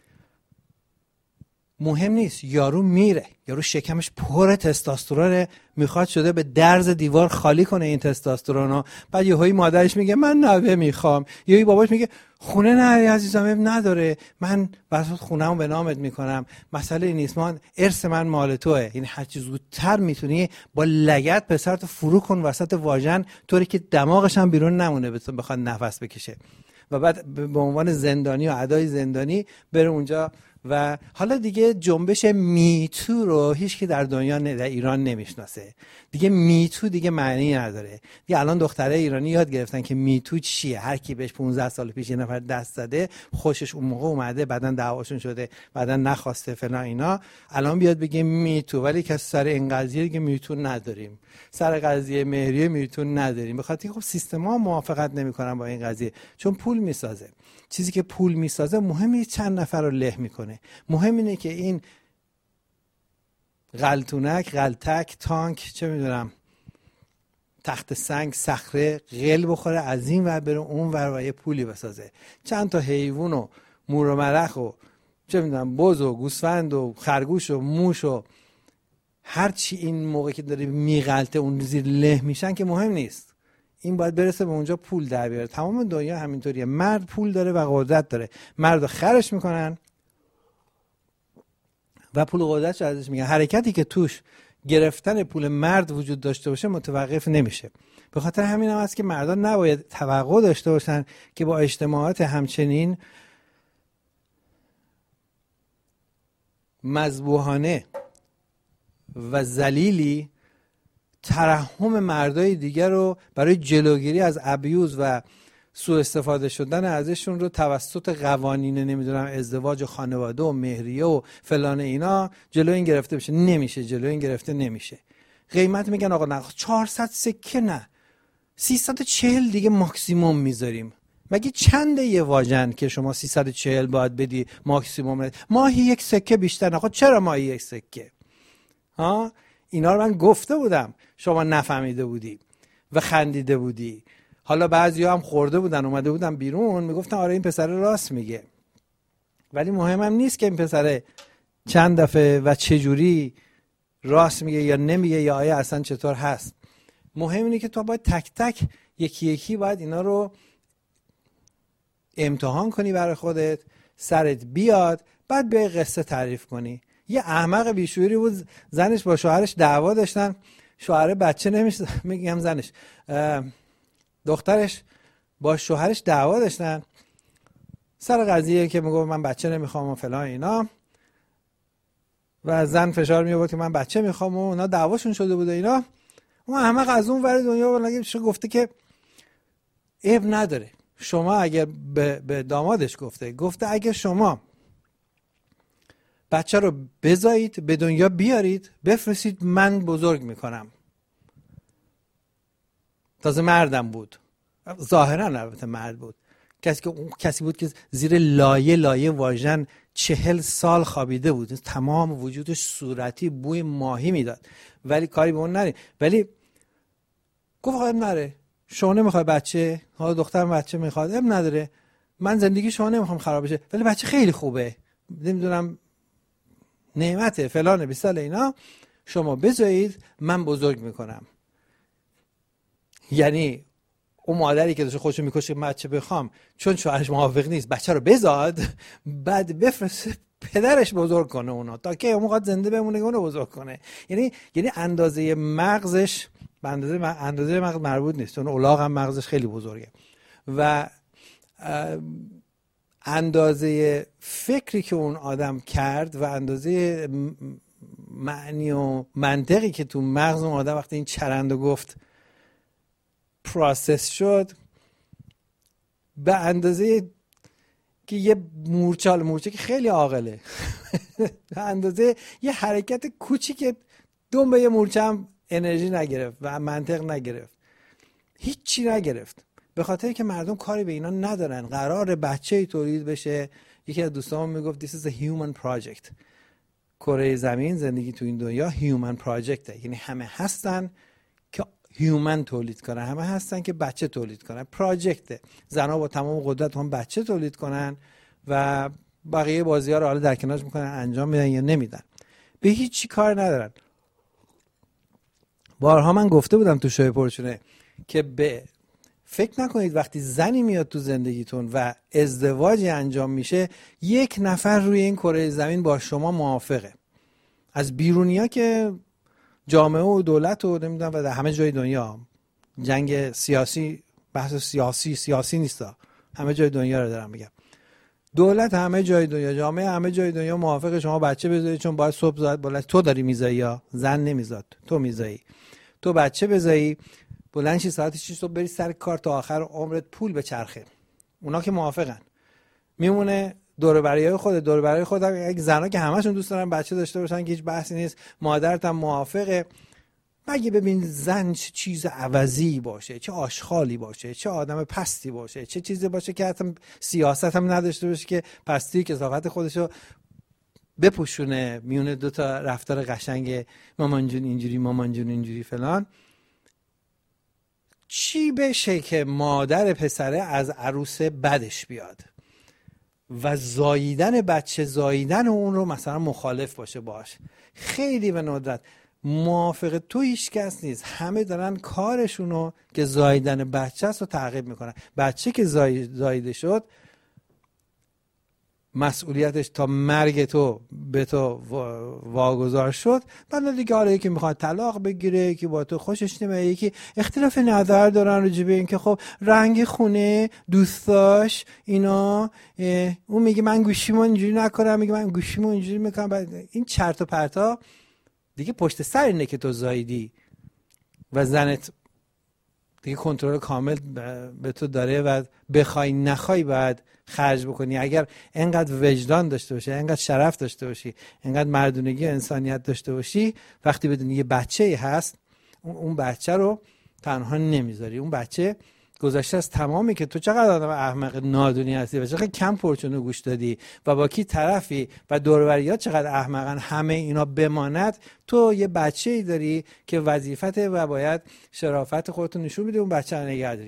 مهم نیست، یارو میره، یارو شکمش پر تستوسترونه، میخواد شده به درز دیوار خالی کنه این تستوسترونو. بعد یهویی مادرش میگه من نوه میخوام، یهویی باباش میگه خونه نه عزیزم نداره، من واسه خونه‌مو به نامت میکنم، مسئله نیست، من ارث من مال توئه. این هر چیز زودتر میتونی با لگد پسرتو فرو کن وسط واژن، طوری که دماغش هم بیرون نمونه بخواد نفس بکشه، و بعد به عنوان زندانی و ادای زندانی بره اونجا. و حالا دیگه جنبش میتو رو هیچ کی در دنیا در ایران نمیشناسه دیگه. میتو دیگه معنی نداره دیگه. الان دختره ایرانی یاد گرفتن که میتو چیه. هر کی بهش پانزده سال پیش یه نفر دست زده، خوشش اون موقع اومده، بعدن دعواشون شده، بعدن نخواسته فلان اینا، الان بیاد بگه میتو. ولی که سر این قضیه دیگه میتو نداریم، سر قضیه مهریه میتو نداریم. بخاطر خب سیستما موافقت نمیکنن با این قضیه، چون پول میسازه. چیزی که پول میسازه مهم نیست چند نفر رو له میکنه، مهم اینه که این غلطونک، غلطک، تانک، چه میدونم، تخت سنگ، صخره قل بخوره از این ور بره اون ور و یه پولی بسازه. چند تا حیوان و مور و ملخ و چه میدونم بز و گوسفند و خرگوش و موش و هر چی این موقع که داره میغلطه اون زیر له میشن که مهم نیست. این باید برسه به اونجا پول در بیاره. تمام دنیا همینطوریه. مرد پول داره و قدرت داره، مردو خرش میکنن و پول و قدرتش ازش میگن. حرکتی که توش گرفتن پول مرد وجود داشته باشه متوقف نمیشه. به خاطر همین هم هست که مردان نباید توقع داشته باشن که با اجتماعات همچنین مذبوحانه و ذلیلی ترحم مردای دیگر رو برای جلوگیری از ابیوز و سوء استفاده شدن ازشون رو توسط قوانین نمیدونم ازدواج و خانواده و مهریه و فلان اینا جلو این گرفته بشه. نمیشه، جلو این گرفته نمیشه. قیمت میگن آقا نه چهارصد سکه، نه سیصد و چهل دیگه ماکسیموم میذاریم. مگه چنده یه واژن که شما سیصد و چهل باید بدی ماکسیموم؟ ماهی یک سکه بیشتر نه. خب چرا ماهی یک سکه؟ ها اینا رو من گفته بودم، شما نفهمیده بودی و خندیده بودی. حالا بعضیا هم خورده بودن اومده بودن بیرون میگفتن آره این پسر راست میگه، ولی مهمم نیست که این پسر چند دفعه و چه جوری راست میگه یا نمیگه یا آیا اصلا چطور هست. مهم اینه که تو باید تک تک یکی یکی باید اینا رو امتحان کنی برای خودت، سرت بیاد، بعد به قصه تعریف کنی. یه احمق بیشوری بود، زنش با شوهرش دعوا داشتن، شوهر بچه نمیشه، میگم زنش دخترش با شوهرش دعوا داشتن سر قضیه که میگه من بچه نمیخوام و فلان اینا، و زن فشار می آورد که من بچه میخوام و اونا دعواشون شده بوده اینا. اون احمق از اون ور دنیا ولگه گفته که عیب نداره، شما اگر به, به دامادش گفته گفته اگر شما بچه رو بزایید به دنیا بیارید بفرستید من بزرگ میکنم. تازه مردم بود، ظاهرا البته مرد بود، کسی که اون کسی بود که زیر لایه لایه واژن چهل سال خوابیده بود، تمام وجودش صورتی بوی ماهی میداد، ولی کاری به اون نری. ولی گفت اب نره، شما نمیخوای بچه، حالا دخترم بچه میخواد، اب نداره، من زندگی شما نمیخوام خراب بشه، ولی بچه خیلی خوبه، نمیدونم نعمته فلان بیسال اینا، شما بذارید من بزرگ میکنم. یعنی اون مادری که داشته خودشو میکشه که بچه بخوام، چون شوهرش موافق نیست بچه رو بزاد، بعد بفرسته پدرش بزرگ کنه اونا تا که اون قد زنده بمونه که اونو بزرگ کنه. یعنی یعنی اندازه مغزش به اندازه اندازه مغز مربوط نیست، اون الاغ هم مغزش خیلی بزرگه و اندازه فکری که اون آدم کرد و اندازه معنی و منطقی که تو مغز اون آدم وقتی این چرندو گفت پروسس شد، به اندازه که یه مورچال مورچه که خیلی عاقله به اندازه یه حرکت کوچیک دم به یه مورچه هم انرژی نگرفت و منطق نگرفت، هیچی نگرفت، به خاطر که مردم کاری به اینا ندارن. قرار بچه‌ای تولید بشه. یکی از دوستان میگفت this is a human project. کره زمین، زندگی تو این دنیا human project، یعنی همه هستن که هیومن تولید کنن، همه هستن که بچه تولید کنن. پراجکته، زنها با تمام قدرت هم بچه تولید کنن و بقیه بازی ها رو حالا در کنارش میکنن، انجام میدن یا نمیدن، به هیچی کار ندارن. بارها من گفته بودم تو شوی پرچونه که به فکر نکنید وقتی زنی میاد تو زندگیتون و ازدواجی انجام میشه یک نفر روی این کره زمین با شما موافقه. از بیرونیا که جامعه و دولت و نمیدونم و در همه جای دنیا جنگ سیاسی، بحث سیاسی سیاسی نیستا، همه جای دنیا رو دارم میگم، دولت همه جای دنیا، جامعه همه جای دنیا موافق شما بچه بذاری، چون باید صبح زاد بالا تو داری میذاری یا زن نمیذاد، تو میذاری، تو بچه بذاری بلند شی ساعت شش صبح بری سر کار تا آخر عمرت پول بچرخه. اونا که موافقن، میمونه دور بریای خود دور برای خود یک زنا که همشون دوست دارن بچه داشته باشن که هیچ بحثی نیست، مادرت هم موافقه. مگه ببین زن چه چیز عوضی باشه، چه آشغالی باشه، چه آدم پستی باشه، چه چیزی باشه که حتی سیاست هم نداشته باشه که پستی کثافت خودشو بپوشونه میونه دو تا رفتار قشنگ مامان جون اینجوری مامان جون اینجوری فلان. چی بشه که مادر پسره از عروس بدش بیاد و زاییدن بچه، زاییدن اون رو مثلا مخالف باشه باش؟ خیلی به ندرت. موافق تو هیچ کس نیست، همه دارن کارشونو که زاییدن بچه است رو تعقیب میکنن. بچه که زاییده شد مسئولیتش تا مرگ تو به تو واگذار شد. بعد دیگه حالا یکی میخواد طلاق بگیره، یکی با تو خوشش نمیاد، یکی اختلاف نظر دارن راجع به این که خب رنگ خونه دوستاش اینا، اون میگه من گوشیمو اینجوری نکنم، میگه من گوشیمو اینجوری میکنم. بعد این چرت و پرتا دیگه پشت سر اینه که تو زاییدی و زنت دیگه کنترل کامل به تو داره و بخوای نخوای باید خرج بکنی. اگر انقدر وجدان داشته باشی، انقدر شرف داشته باشی، انقدر مردونگی و انسانیت داشته باشی، وقتی بدونی یه بچه‌ای هست اون بچه رو تنها نمیذاری. اون بچه گذشته از تمامی که تو چقدر آدم احمق نادونی هستی و چقدر کم پرچونه گوش دادی و با کی طرفی و دور و بریات چقدر احمقن، همه اینا بماند. تو یه بچه‌ای داری که وظیفته و باید شرافت خودت نشون بدی، اون بچه رو نگه داری.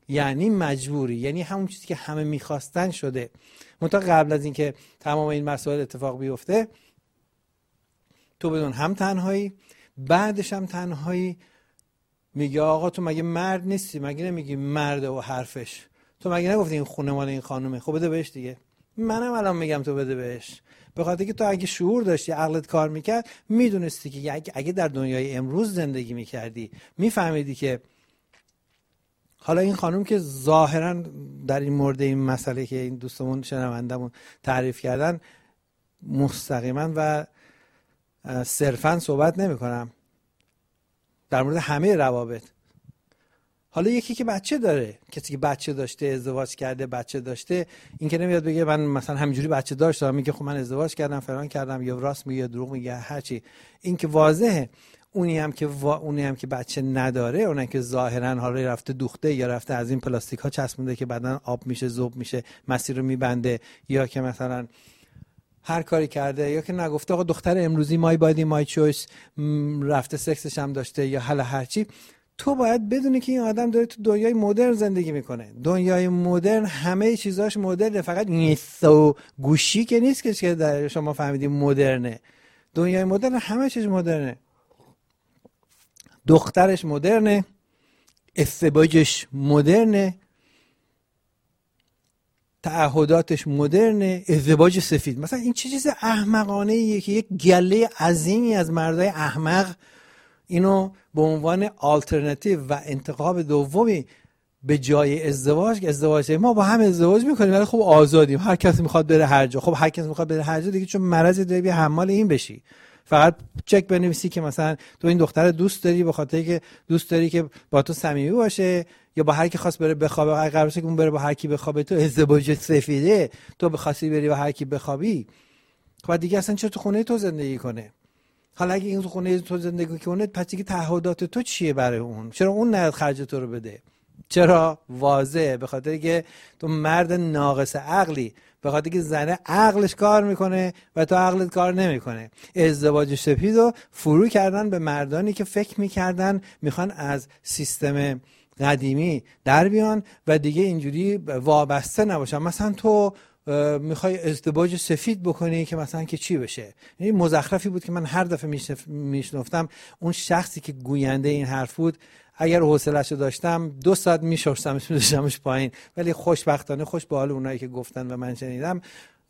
یعنی مجبوری، یعنی همون چیزی که همه میخواستن شده. منتها قبل از اینکه تمام این مسائل اتفاق بیفته تو بدون هم تنهایی، بعدش هم تنهایی. میگه آقا تو مگه مرد نیستی؟ مگه نمیگی مرده و حرفش؟ تو مگه نگفتی این خونه مال این خانومه؟ خب بده بهش دیگه. منم الان میگم تو بده بهش، به خاطر که تو اگه شعور داشتی، عقلت کار میکرد، میدونستی که اگه, اگه در دنیای امروز زندگی میکردی، میفهمیدی که حالا این خانوم که ظاهرا در این مورد این مسئله که این دوستمون شنوندمون تعریف کردن مستقیما و صرفا صحبت نمی کنم در مورد همه روابط. حالا یکی که بچه داره، کسی که بچه داشته، ازدواج کرده، بچه داشته، این که نمیاد بگه من مثلا همینجوری بچه داشتم، میگه خب من ازدواج کردم فلان کردم، یا راست میگه یا دروغ میگه، هرچی. این که واضحه. اونی هم که وا... اونی هم که بچه نداره، اونی که ظاهرا حالا رفته دوخته یا رفته از این پلاستیک ها چسبونده که بعدن آب میشه، ذوب میشه، مسیر رو میبنده، یا که مثلا هر کاری کرده، یا که نگفته آقا دختر امروزی مای بادی مای چویس، رفته سکسش هم داشته، یا حالا هرچی. تو باید بدونی که این آدم داره تو دنیای مدرن زندگی میکنه. دنیای مدرن همه چیزاش مدرنه، فقط نیسو گوشی که نیست که در شما فهمیدیم مدرنه. دنیای مدرن همه چیز مدرنه. دخترش مدرنه، ازدواجش مدرنه، تعهداتش مدرنه، ازدواج سفید. مثلا این چه چیز احمقانه ایه که یک گله عظیمی از مردای احمق اینو به عنوان آلترناتیو و انتخاب دومی به جای ازدواج، که ازدواج ما با هم ازدواج میکنیم ولی خب آزادیم، هر کسی میخواد بره هر جا. خب هر کسی میخواد بره هر جا دیگه، چون مرضی داری بیا حمال این بشی. فقط چک بنویسی که مثلا تو این دختر دوست داری به خاطر که دوست داری که با تو صمیمی باشه، یا با هر کی خواست بره بخوابه، اگه قراره که اون بره با هر کی بخوابه، تو ازدواج سفیده، تو بخواستی بری با هر کی بخوابی، خب دیگه اصلا چرا تو خونه تو زندگی کنه؟ حالا اگه این تو خونه تو زندگی کنه، پس دیگه تعهدات تو چیه برای اون؟ چرا اون نه خرج تو رو بده؟ چرا؟ واضحه، به خاطر که تو مرد ناقص عقلی، به خاطر که زنه عقلش کار میکنه و تو عقلت کار نمیکنه. ازدواج سفیدو فرو کردن به مردانی که فکر میکردن میخوان از سیستم قدیمی در بیان و دیگه اینجوری وابسته نباشن. مثلا تو میخوای ازدواج سفید بکنی که مثلا که چی بشه؟ یعنی مزخرفی بود که من هر دفعه میشنفتم اون شخصی که گوینده این حرف بود، اگر حوصله‌شو داشتم دو ساعت میشورستمش میذاشتمش پایین، ولی خوشبختانه خوش به حال اونایی که گفتن و من شنیدم،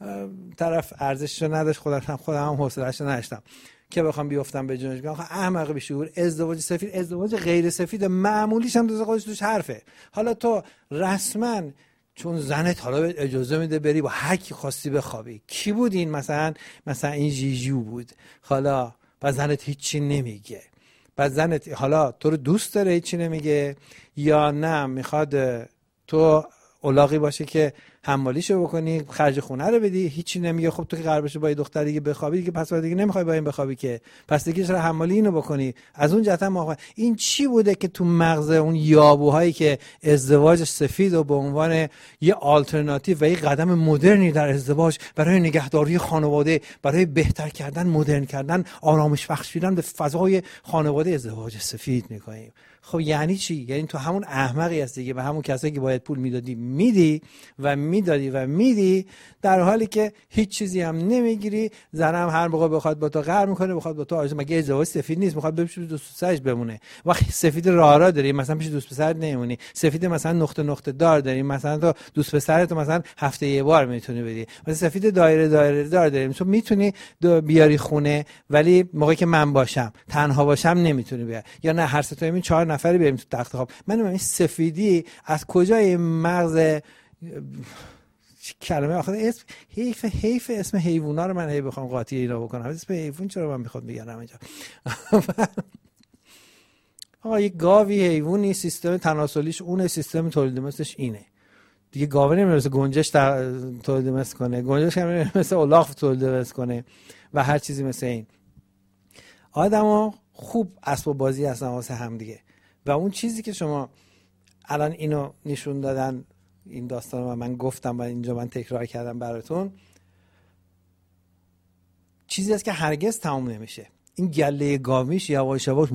طرف ارزششو نداشت، خودم هم خودم هم حوصله‌شو نداشتم که بخوام بیافتم به جونش بگم احمق بی شعور. ازدواج سفید، ازدواج غیر سفید معمولیش هم دوست خودش توش حرفه. حالا تو رسما چون زنت حالا اجازه میده بری با هر کی خواستی بخوابی. کی بود این؟ مثلا مثلا این جیجو بود. حالا با زنت هیچی نمیگه، بعد زنت حالا تو رو دوست داره هیچی نمیگه، یا نه میخواد تو اولاغی باشه که حمالیشو بکنی، خرج خونه رو بدی، هیچی نمیگه. خب تو که قرار بشه با یه دختر دیگه بخوابی دیگه، پس بعد دیگه نمیخوای با این بخوابی که، پس دیگه چرا حمالی اینو بکنی؟ از اون جهت هم این چی بوده که تو مغز اون یابوهایی که ازدواج سفید و به عنوان یه آلترناتیو و یه قدم مدرنی در ازدواج برای نگهداری خانواده، برای بهتر کردن، مدرن کردن، آرامش بخشیدن به فضای خانواده، ازدواج سفید میکنیم. خب یعنی چی؟ یعنی تو همون احمقی هستی که به همون کسایی که باید پول میدادی میدی و میدادی و میدی، در حالی که هیچ چیزی هم نمیگیری. زنم هر موقع بخواد با تو قهر میکنه، بخواد با تو آرزو، مگه ازدواج سفید نیست؟ میخواد بشه دوست پسرش بمونه. وقتی سفید راه را داری، مثلا پیش دوست پسرت نمیمونی. سفید مثلا نقطه نقطه دار داری، مثلا تو دوست پسرت مثلا هفته یه بار میتونی بدی. مثلا سفید دایره دایره دار داریم، تو میتونی بیاری خونه، ولی موقعی که من باشم تنها باشم نمیتونی بیاری، یا نه هر سه تا این چهار نفری بریم تو تخت خواب. من این سفیدی از کجای مغز کلمه آخر اسم حیف حیف اسم حیوونا رو من هی بخوام قاطی اینا بکنم. اسم حیوان چرا من میخواد بگم اینجا؟ آقا یک گاوی حیوانی سیستم تناسلیش اونه، سیستم تولید مثلش اینه دیگه. گاوه نمیره مثل گنجش تولید مثل کنه، گنجش نمیره مثل الاغ تولید مثل کنه و هر چیزی مثل این. آدما خوب اسباب بازی هستن واسه هم دیگه. و اون چیزی که شما الان اینو نشون دادن، این داستان رو من گفتم و اینجا من تکرار کردم براتون، چیزی است که هرگز تمام نمیشه. این گله گاویش یواش یواش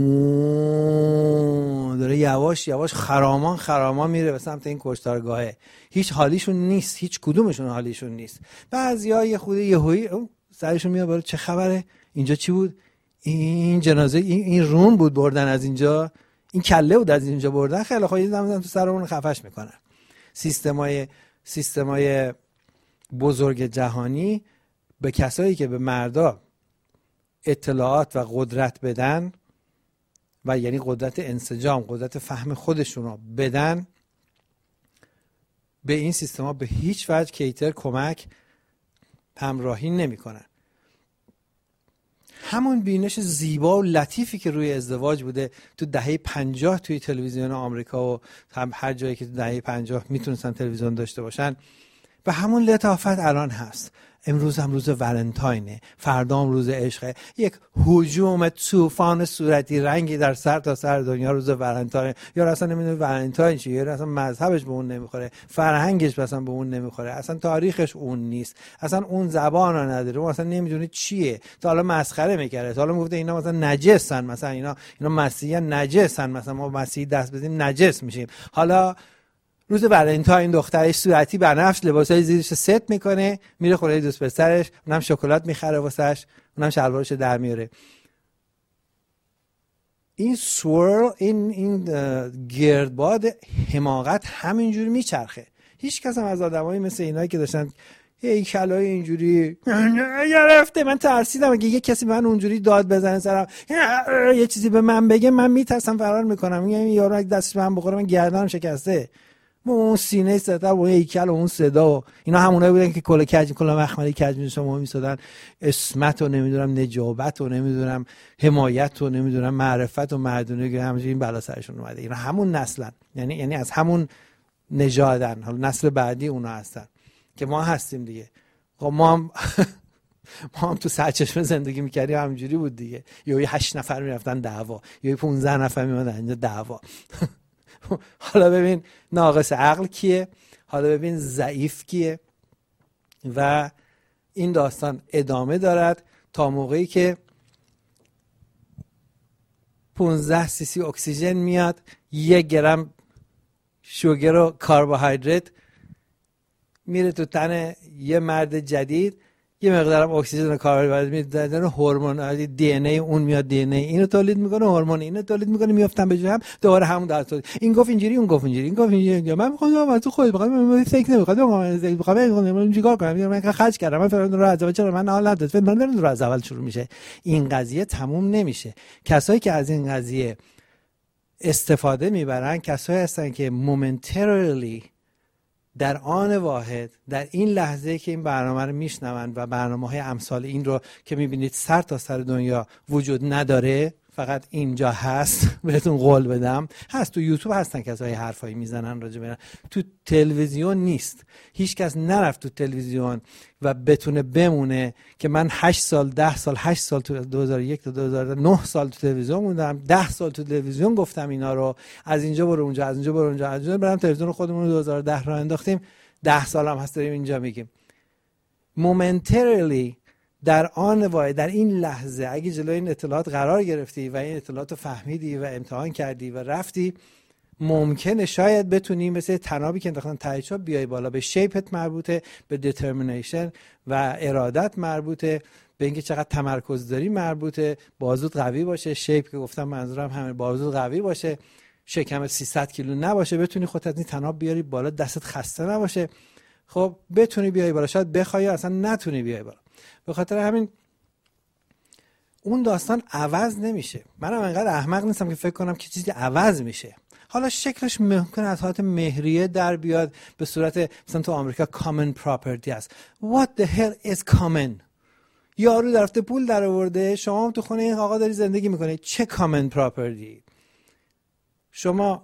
داره یواش یواش خرامان خرامان میره به سمت این کشتارگاهه. هیچ حالیشون نیست، هیچ کدومشون حالیشون نیست. بعضیا یه خود یهویی سرشون میاد بالا، چه خبره؟ اینجا چی بود؟ این جنازه این, این رون بود بردن از اینجا، این کله بود از اینجا بردن. خیلی خب یه دم تو سرمون خفش میکنن. سیستمای سیستمای بزرگ جهانی به کسایی که به مردا اطلاعات و قدرت بدن و یعنی قدرت انسجام، قدرت فهم خودشون رو بدن، به این سیستما به هیچ وجه کیتر کمک همراهی نمیکنن. همون بینش زیبا و لطیفی که روی ازدواج بوده تو دهه پنجاه توی تلویزیون آمریکا و هم هر جایی که تو دهه پنجاه میتونستن تلویزیون داشته باشن، و همون لطافت الان هست. امروز هم روز ولنتاینه، فردا هم روز عشقه. یک هجوم طوفان صورتی رنگی در سر تا سر دنیا روز ولنتاین. یا اصلا نمیدونه ولنتاین چیه، یا اصلا مذهبش به اون نمیخوره، فرهنگش اصلا به اون نمیخوره، اصلا تاریخش اون نیست، اصلا اون زبان رو نداره، اون اصلا نمیدونه چیه. تا حالا مسخره میکرده، تا حالا میگفته اینا مثلا نجسن، مثلا اینا اینا مسیحیان نجسن، مثلا ما مسیحی دست بدیم نجس میشیم. حالا روز ولنتاین دخترش صورتی بنفش لباسای زیرش ست میکنه، میره خونه دوست پسرش، اونم شکلات میخره واسش، اونم شلوارش در میاره. این سوورل، این این گردباد حماقت همینجوری میچرخه. هیچ کس هم از آدمایی مثل اینایی که داشتن هیکلای اینجوری گرفته، من ترسیدم اگه یه کسی من اونجوری داد بزنه سرم یه چیزی به من بگه، من میترسم فرار میکنم. میگم این یارو اگه دستش به من بخوره من گردنم شکسته. اون سینه ستر و هیکل و اون صدا و اینا همونایی بودن که کلا کج کلا مخملی کج می‌شدن و می‌سادن اسمت و نمیدونم نجابت و نمیدونم حمایت و نمیدونم معرفت و مردونه که همینجوری این بلا سرشون اومده. اینا همون نسلن، یعنی یعنی از همون نژادن. حالا نسل بعدی اونا هستن که ما هستیم دیگه. خب ما هم ما هم تو سرچشمه زندگی می‌کردیم، همینجوری بود دیگه. یا یه هشت نفر میرفتن دعوا، یا پانزده نفر میومدن اینجا دعوا. حالا ببین ناقص عقل کیه، حالا ببین ضعیف کیه. و این داستان ادامه دارد تا موقعی که پانزده سی سی اکسیژن میاد، یک گرم شوگر و کربوهیدرات میره تو تن یه مرد جدید، یه مقدارم اکسیژن و کربوهیدرات میاد، هورمون دی ان ای اون میاد، دی ان ای اینو تولید میکنه، هورمون اینو تولید میکنه، میافتن به جای هم، دوباره همون داستان. این گفت اینجوری، اون گفت اینجوری، این گفت اینجوری. من میخوام از تو خودت بخوام، من فکر نمیخوام، من فکر میخوام من چیکار کنم، من خرج کردم، من فعلا رو از اول، چرا من حال نداد، من برم رو از اول شروع میشه. این قضیه تموم نمیشه. کسایی که از این قضیه استفاده میبرن کسایی هستن که مومنتریلی در آن واحد، در این لحظه که این برنامه رو میشنون و برنامه‌های امثال این رو که میبینید سر تا سر دنیا وجود نداره، فقط اینجا هست، بهتون قول بدم هست. تو یوتیوب هستن کسایی حرفایی میزنن راجع به، تو تلویزیون نیست. هیچ کس نرفت تو تلویزیون و بتونه بمونه که من هشت سال ده سال هشت سال تو دو هزار و یک تا دو هزار و نه سال تو تلویزیون موندم، ده سال تو تلویزیون گفتم اینا رو، از اینجا برو اونجا، از اینجا برو اونجا، از اینجا برم تلویزیون خودمون رو دو هزار و ده راه انداختیم، ده سال هم هست داریم اینجا میگیم. مومنتریلی در آن واحد، در این لحظه اگه جلوی این اطلاعات قرار گرفتی و این اطلاعات رو فهمیدی و امتحان کردی و رفتی، ممکنه شاید بتونی مثل تنابی که انداختن ته چوب بیای بالا. به شیپت مربوطه، به دیترمینیشن و ارادت مربوطه، به اینکه چقدر تمرکز داری مربوطه، بازوت قوی باشه، شیپ که گفتم منظورم همین، بازوت قوی باشه، شکم سیصد کیلو نباشه، بتونی خودت از این تناب بیاری بالا، دستت خسته نباشه، خب بتونی بیای بالا. شاید بخوای اصلا نتونی بیای بالا. به خاطر همین اون داستان عوض نمیشه. منم انقدر احمق نیستم که فکر کنم که چیزی عوض میشه. حالا شکلش ممکنه از حالت مهریه در بیاد به صورت مثلا تو آمریکا common property هست. What the hell is common؟ یارو درفته پول در آورده، شما هم تو خونه این آقا داری زندگی میکنه، چه common property؟ شما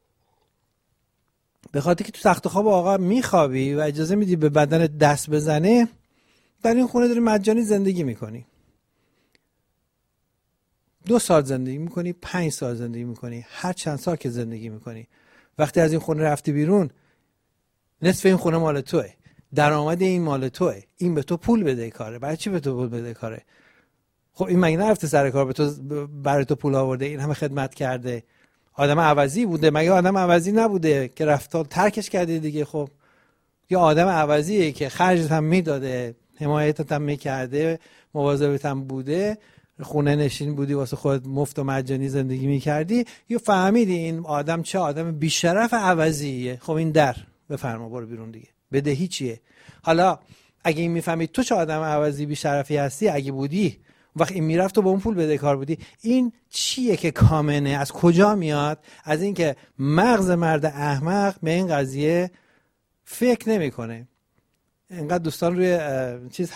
به خاطر که تو تخت خواب آقا میخوابی و اجازه میدی به بدن دست بزنه، در این خونه داری مجانی زندگی میکنی. دو سال زندگی میکنی، پنج سال زندگی میکنی، هر چند سال که زندگی میکنی. وقتی از این خونه رفتی بیرون، نصف این خونه مال توئه، درآمد این مال توئه، این به تو پول بده کاره. برای چی به تو پول بده کاره؟ خب این مگه نرفته سر کار به تو برای تو پول آورده، این همه خدمت کرده، آدم عوضی بوده؟ مگه آدم عوضی نبوده که رفت ترکش کرده دیگه؟ خب یا آدم عوضیه که خرجت هم میداده، حمایتت هم میکرده، مواظبت هم بوده، خونه نشین بودی واسه خودت مفت و مجانی زندگی میکردی، یا فهمیدی این آدم چه آدم بیشرف عوضیه، خب این در بفرما برو بیرون دیگه، بدهی چیه؟ حالا اگه این میفهمید تو چه آدم عوضی بیشرفی هستی، اگه بودی وقت این میرفت تو با اون پول بدهکار بودی، این چیه که کامنه؟ از کجا میاد؟ از این که مغز مرد احمق به این قضیه فکر نمیکنه. اینقدر دوستان روی چیز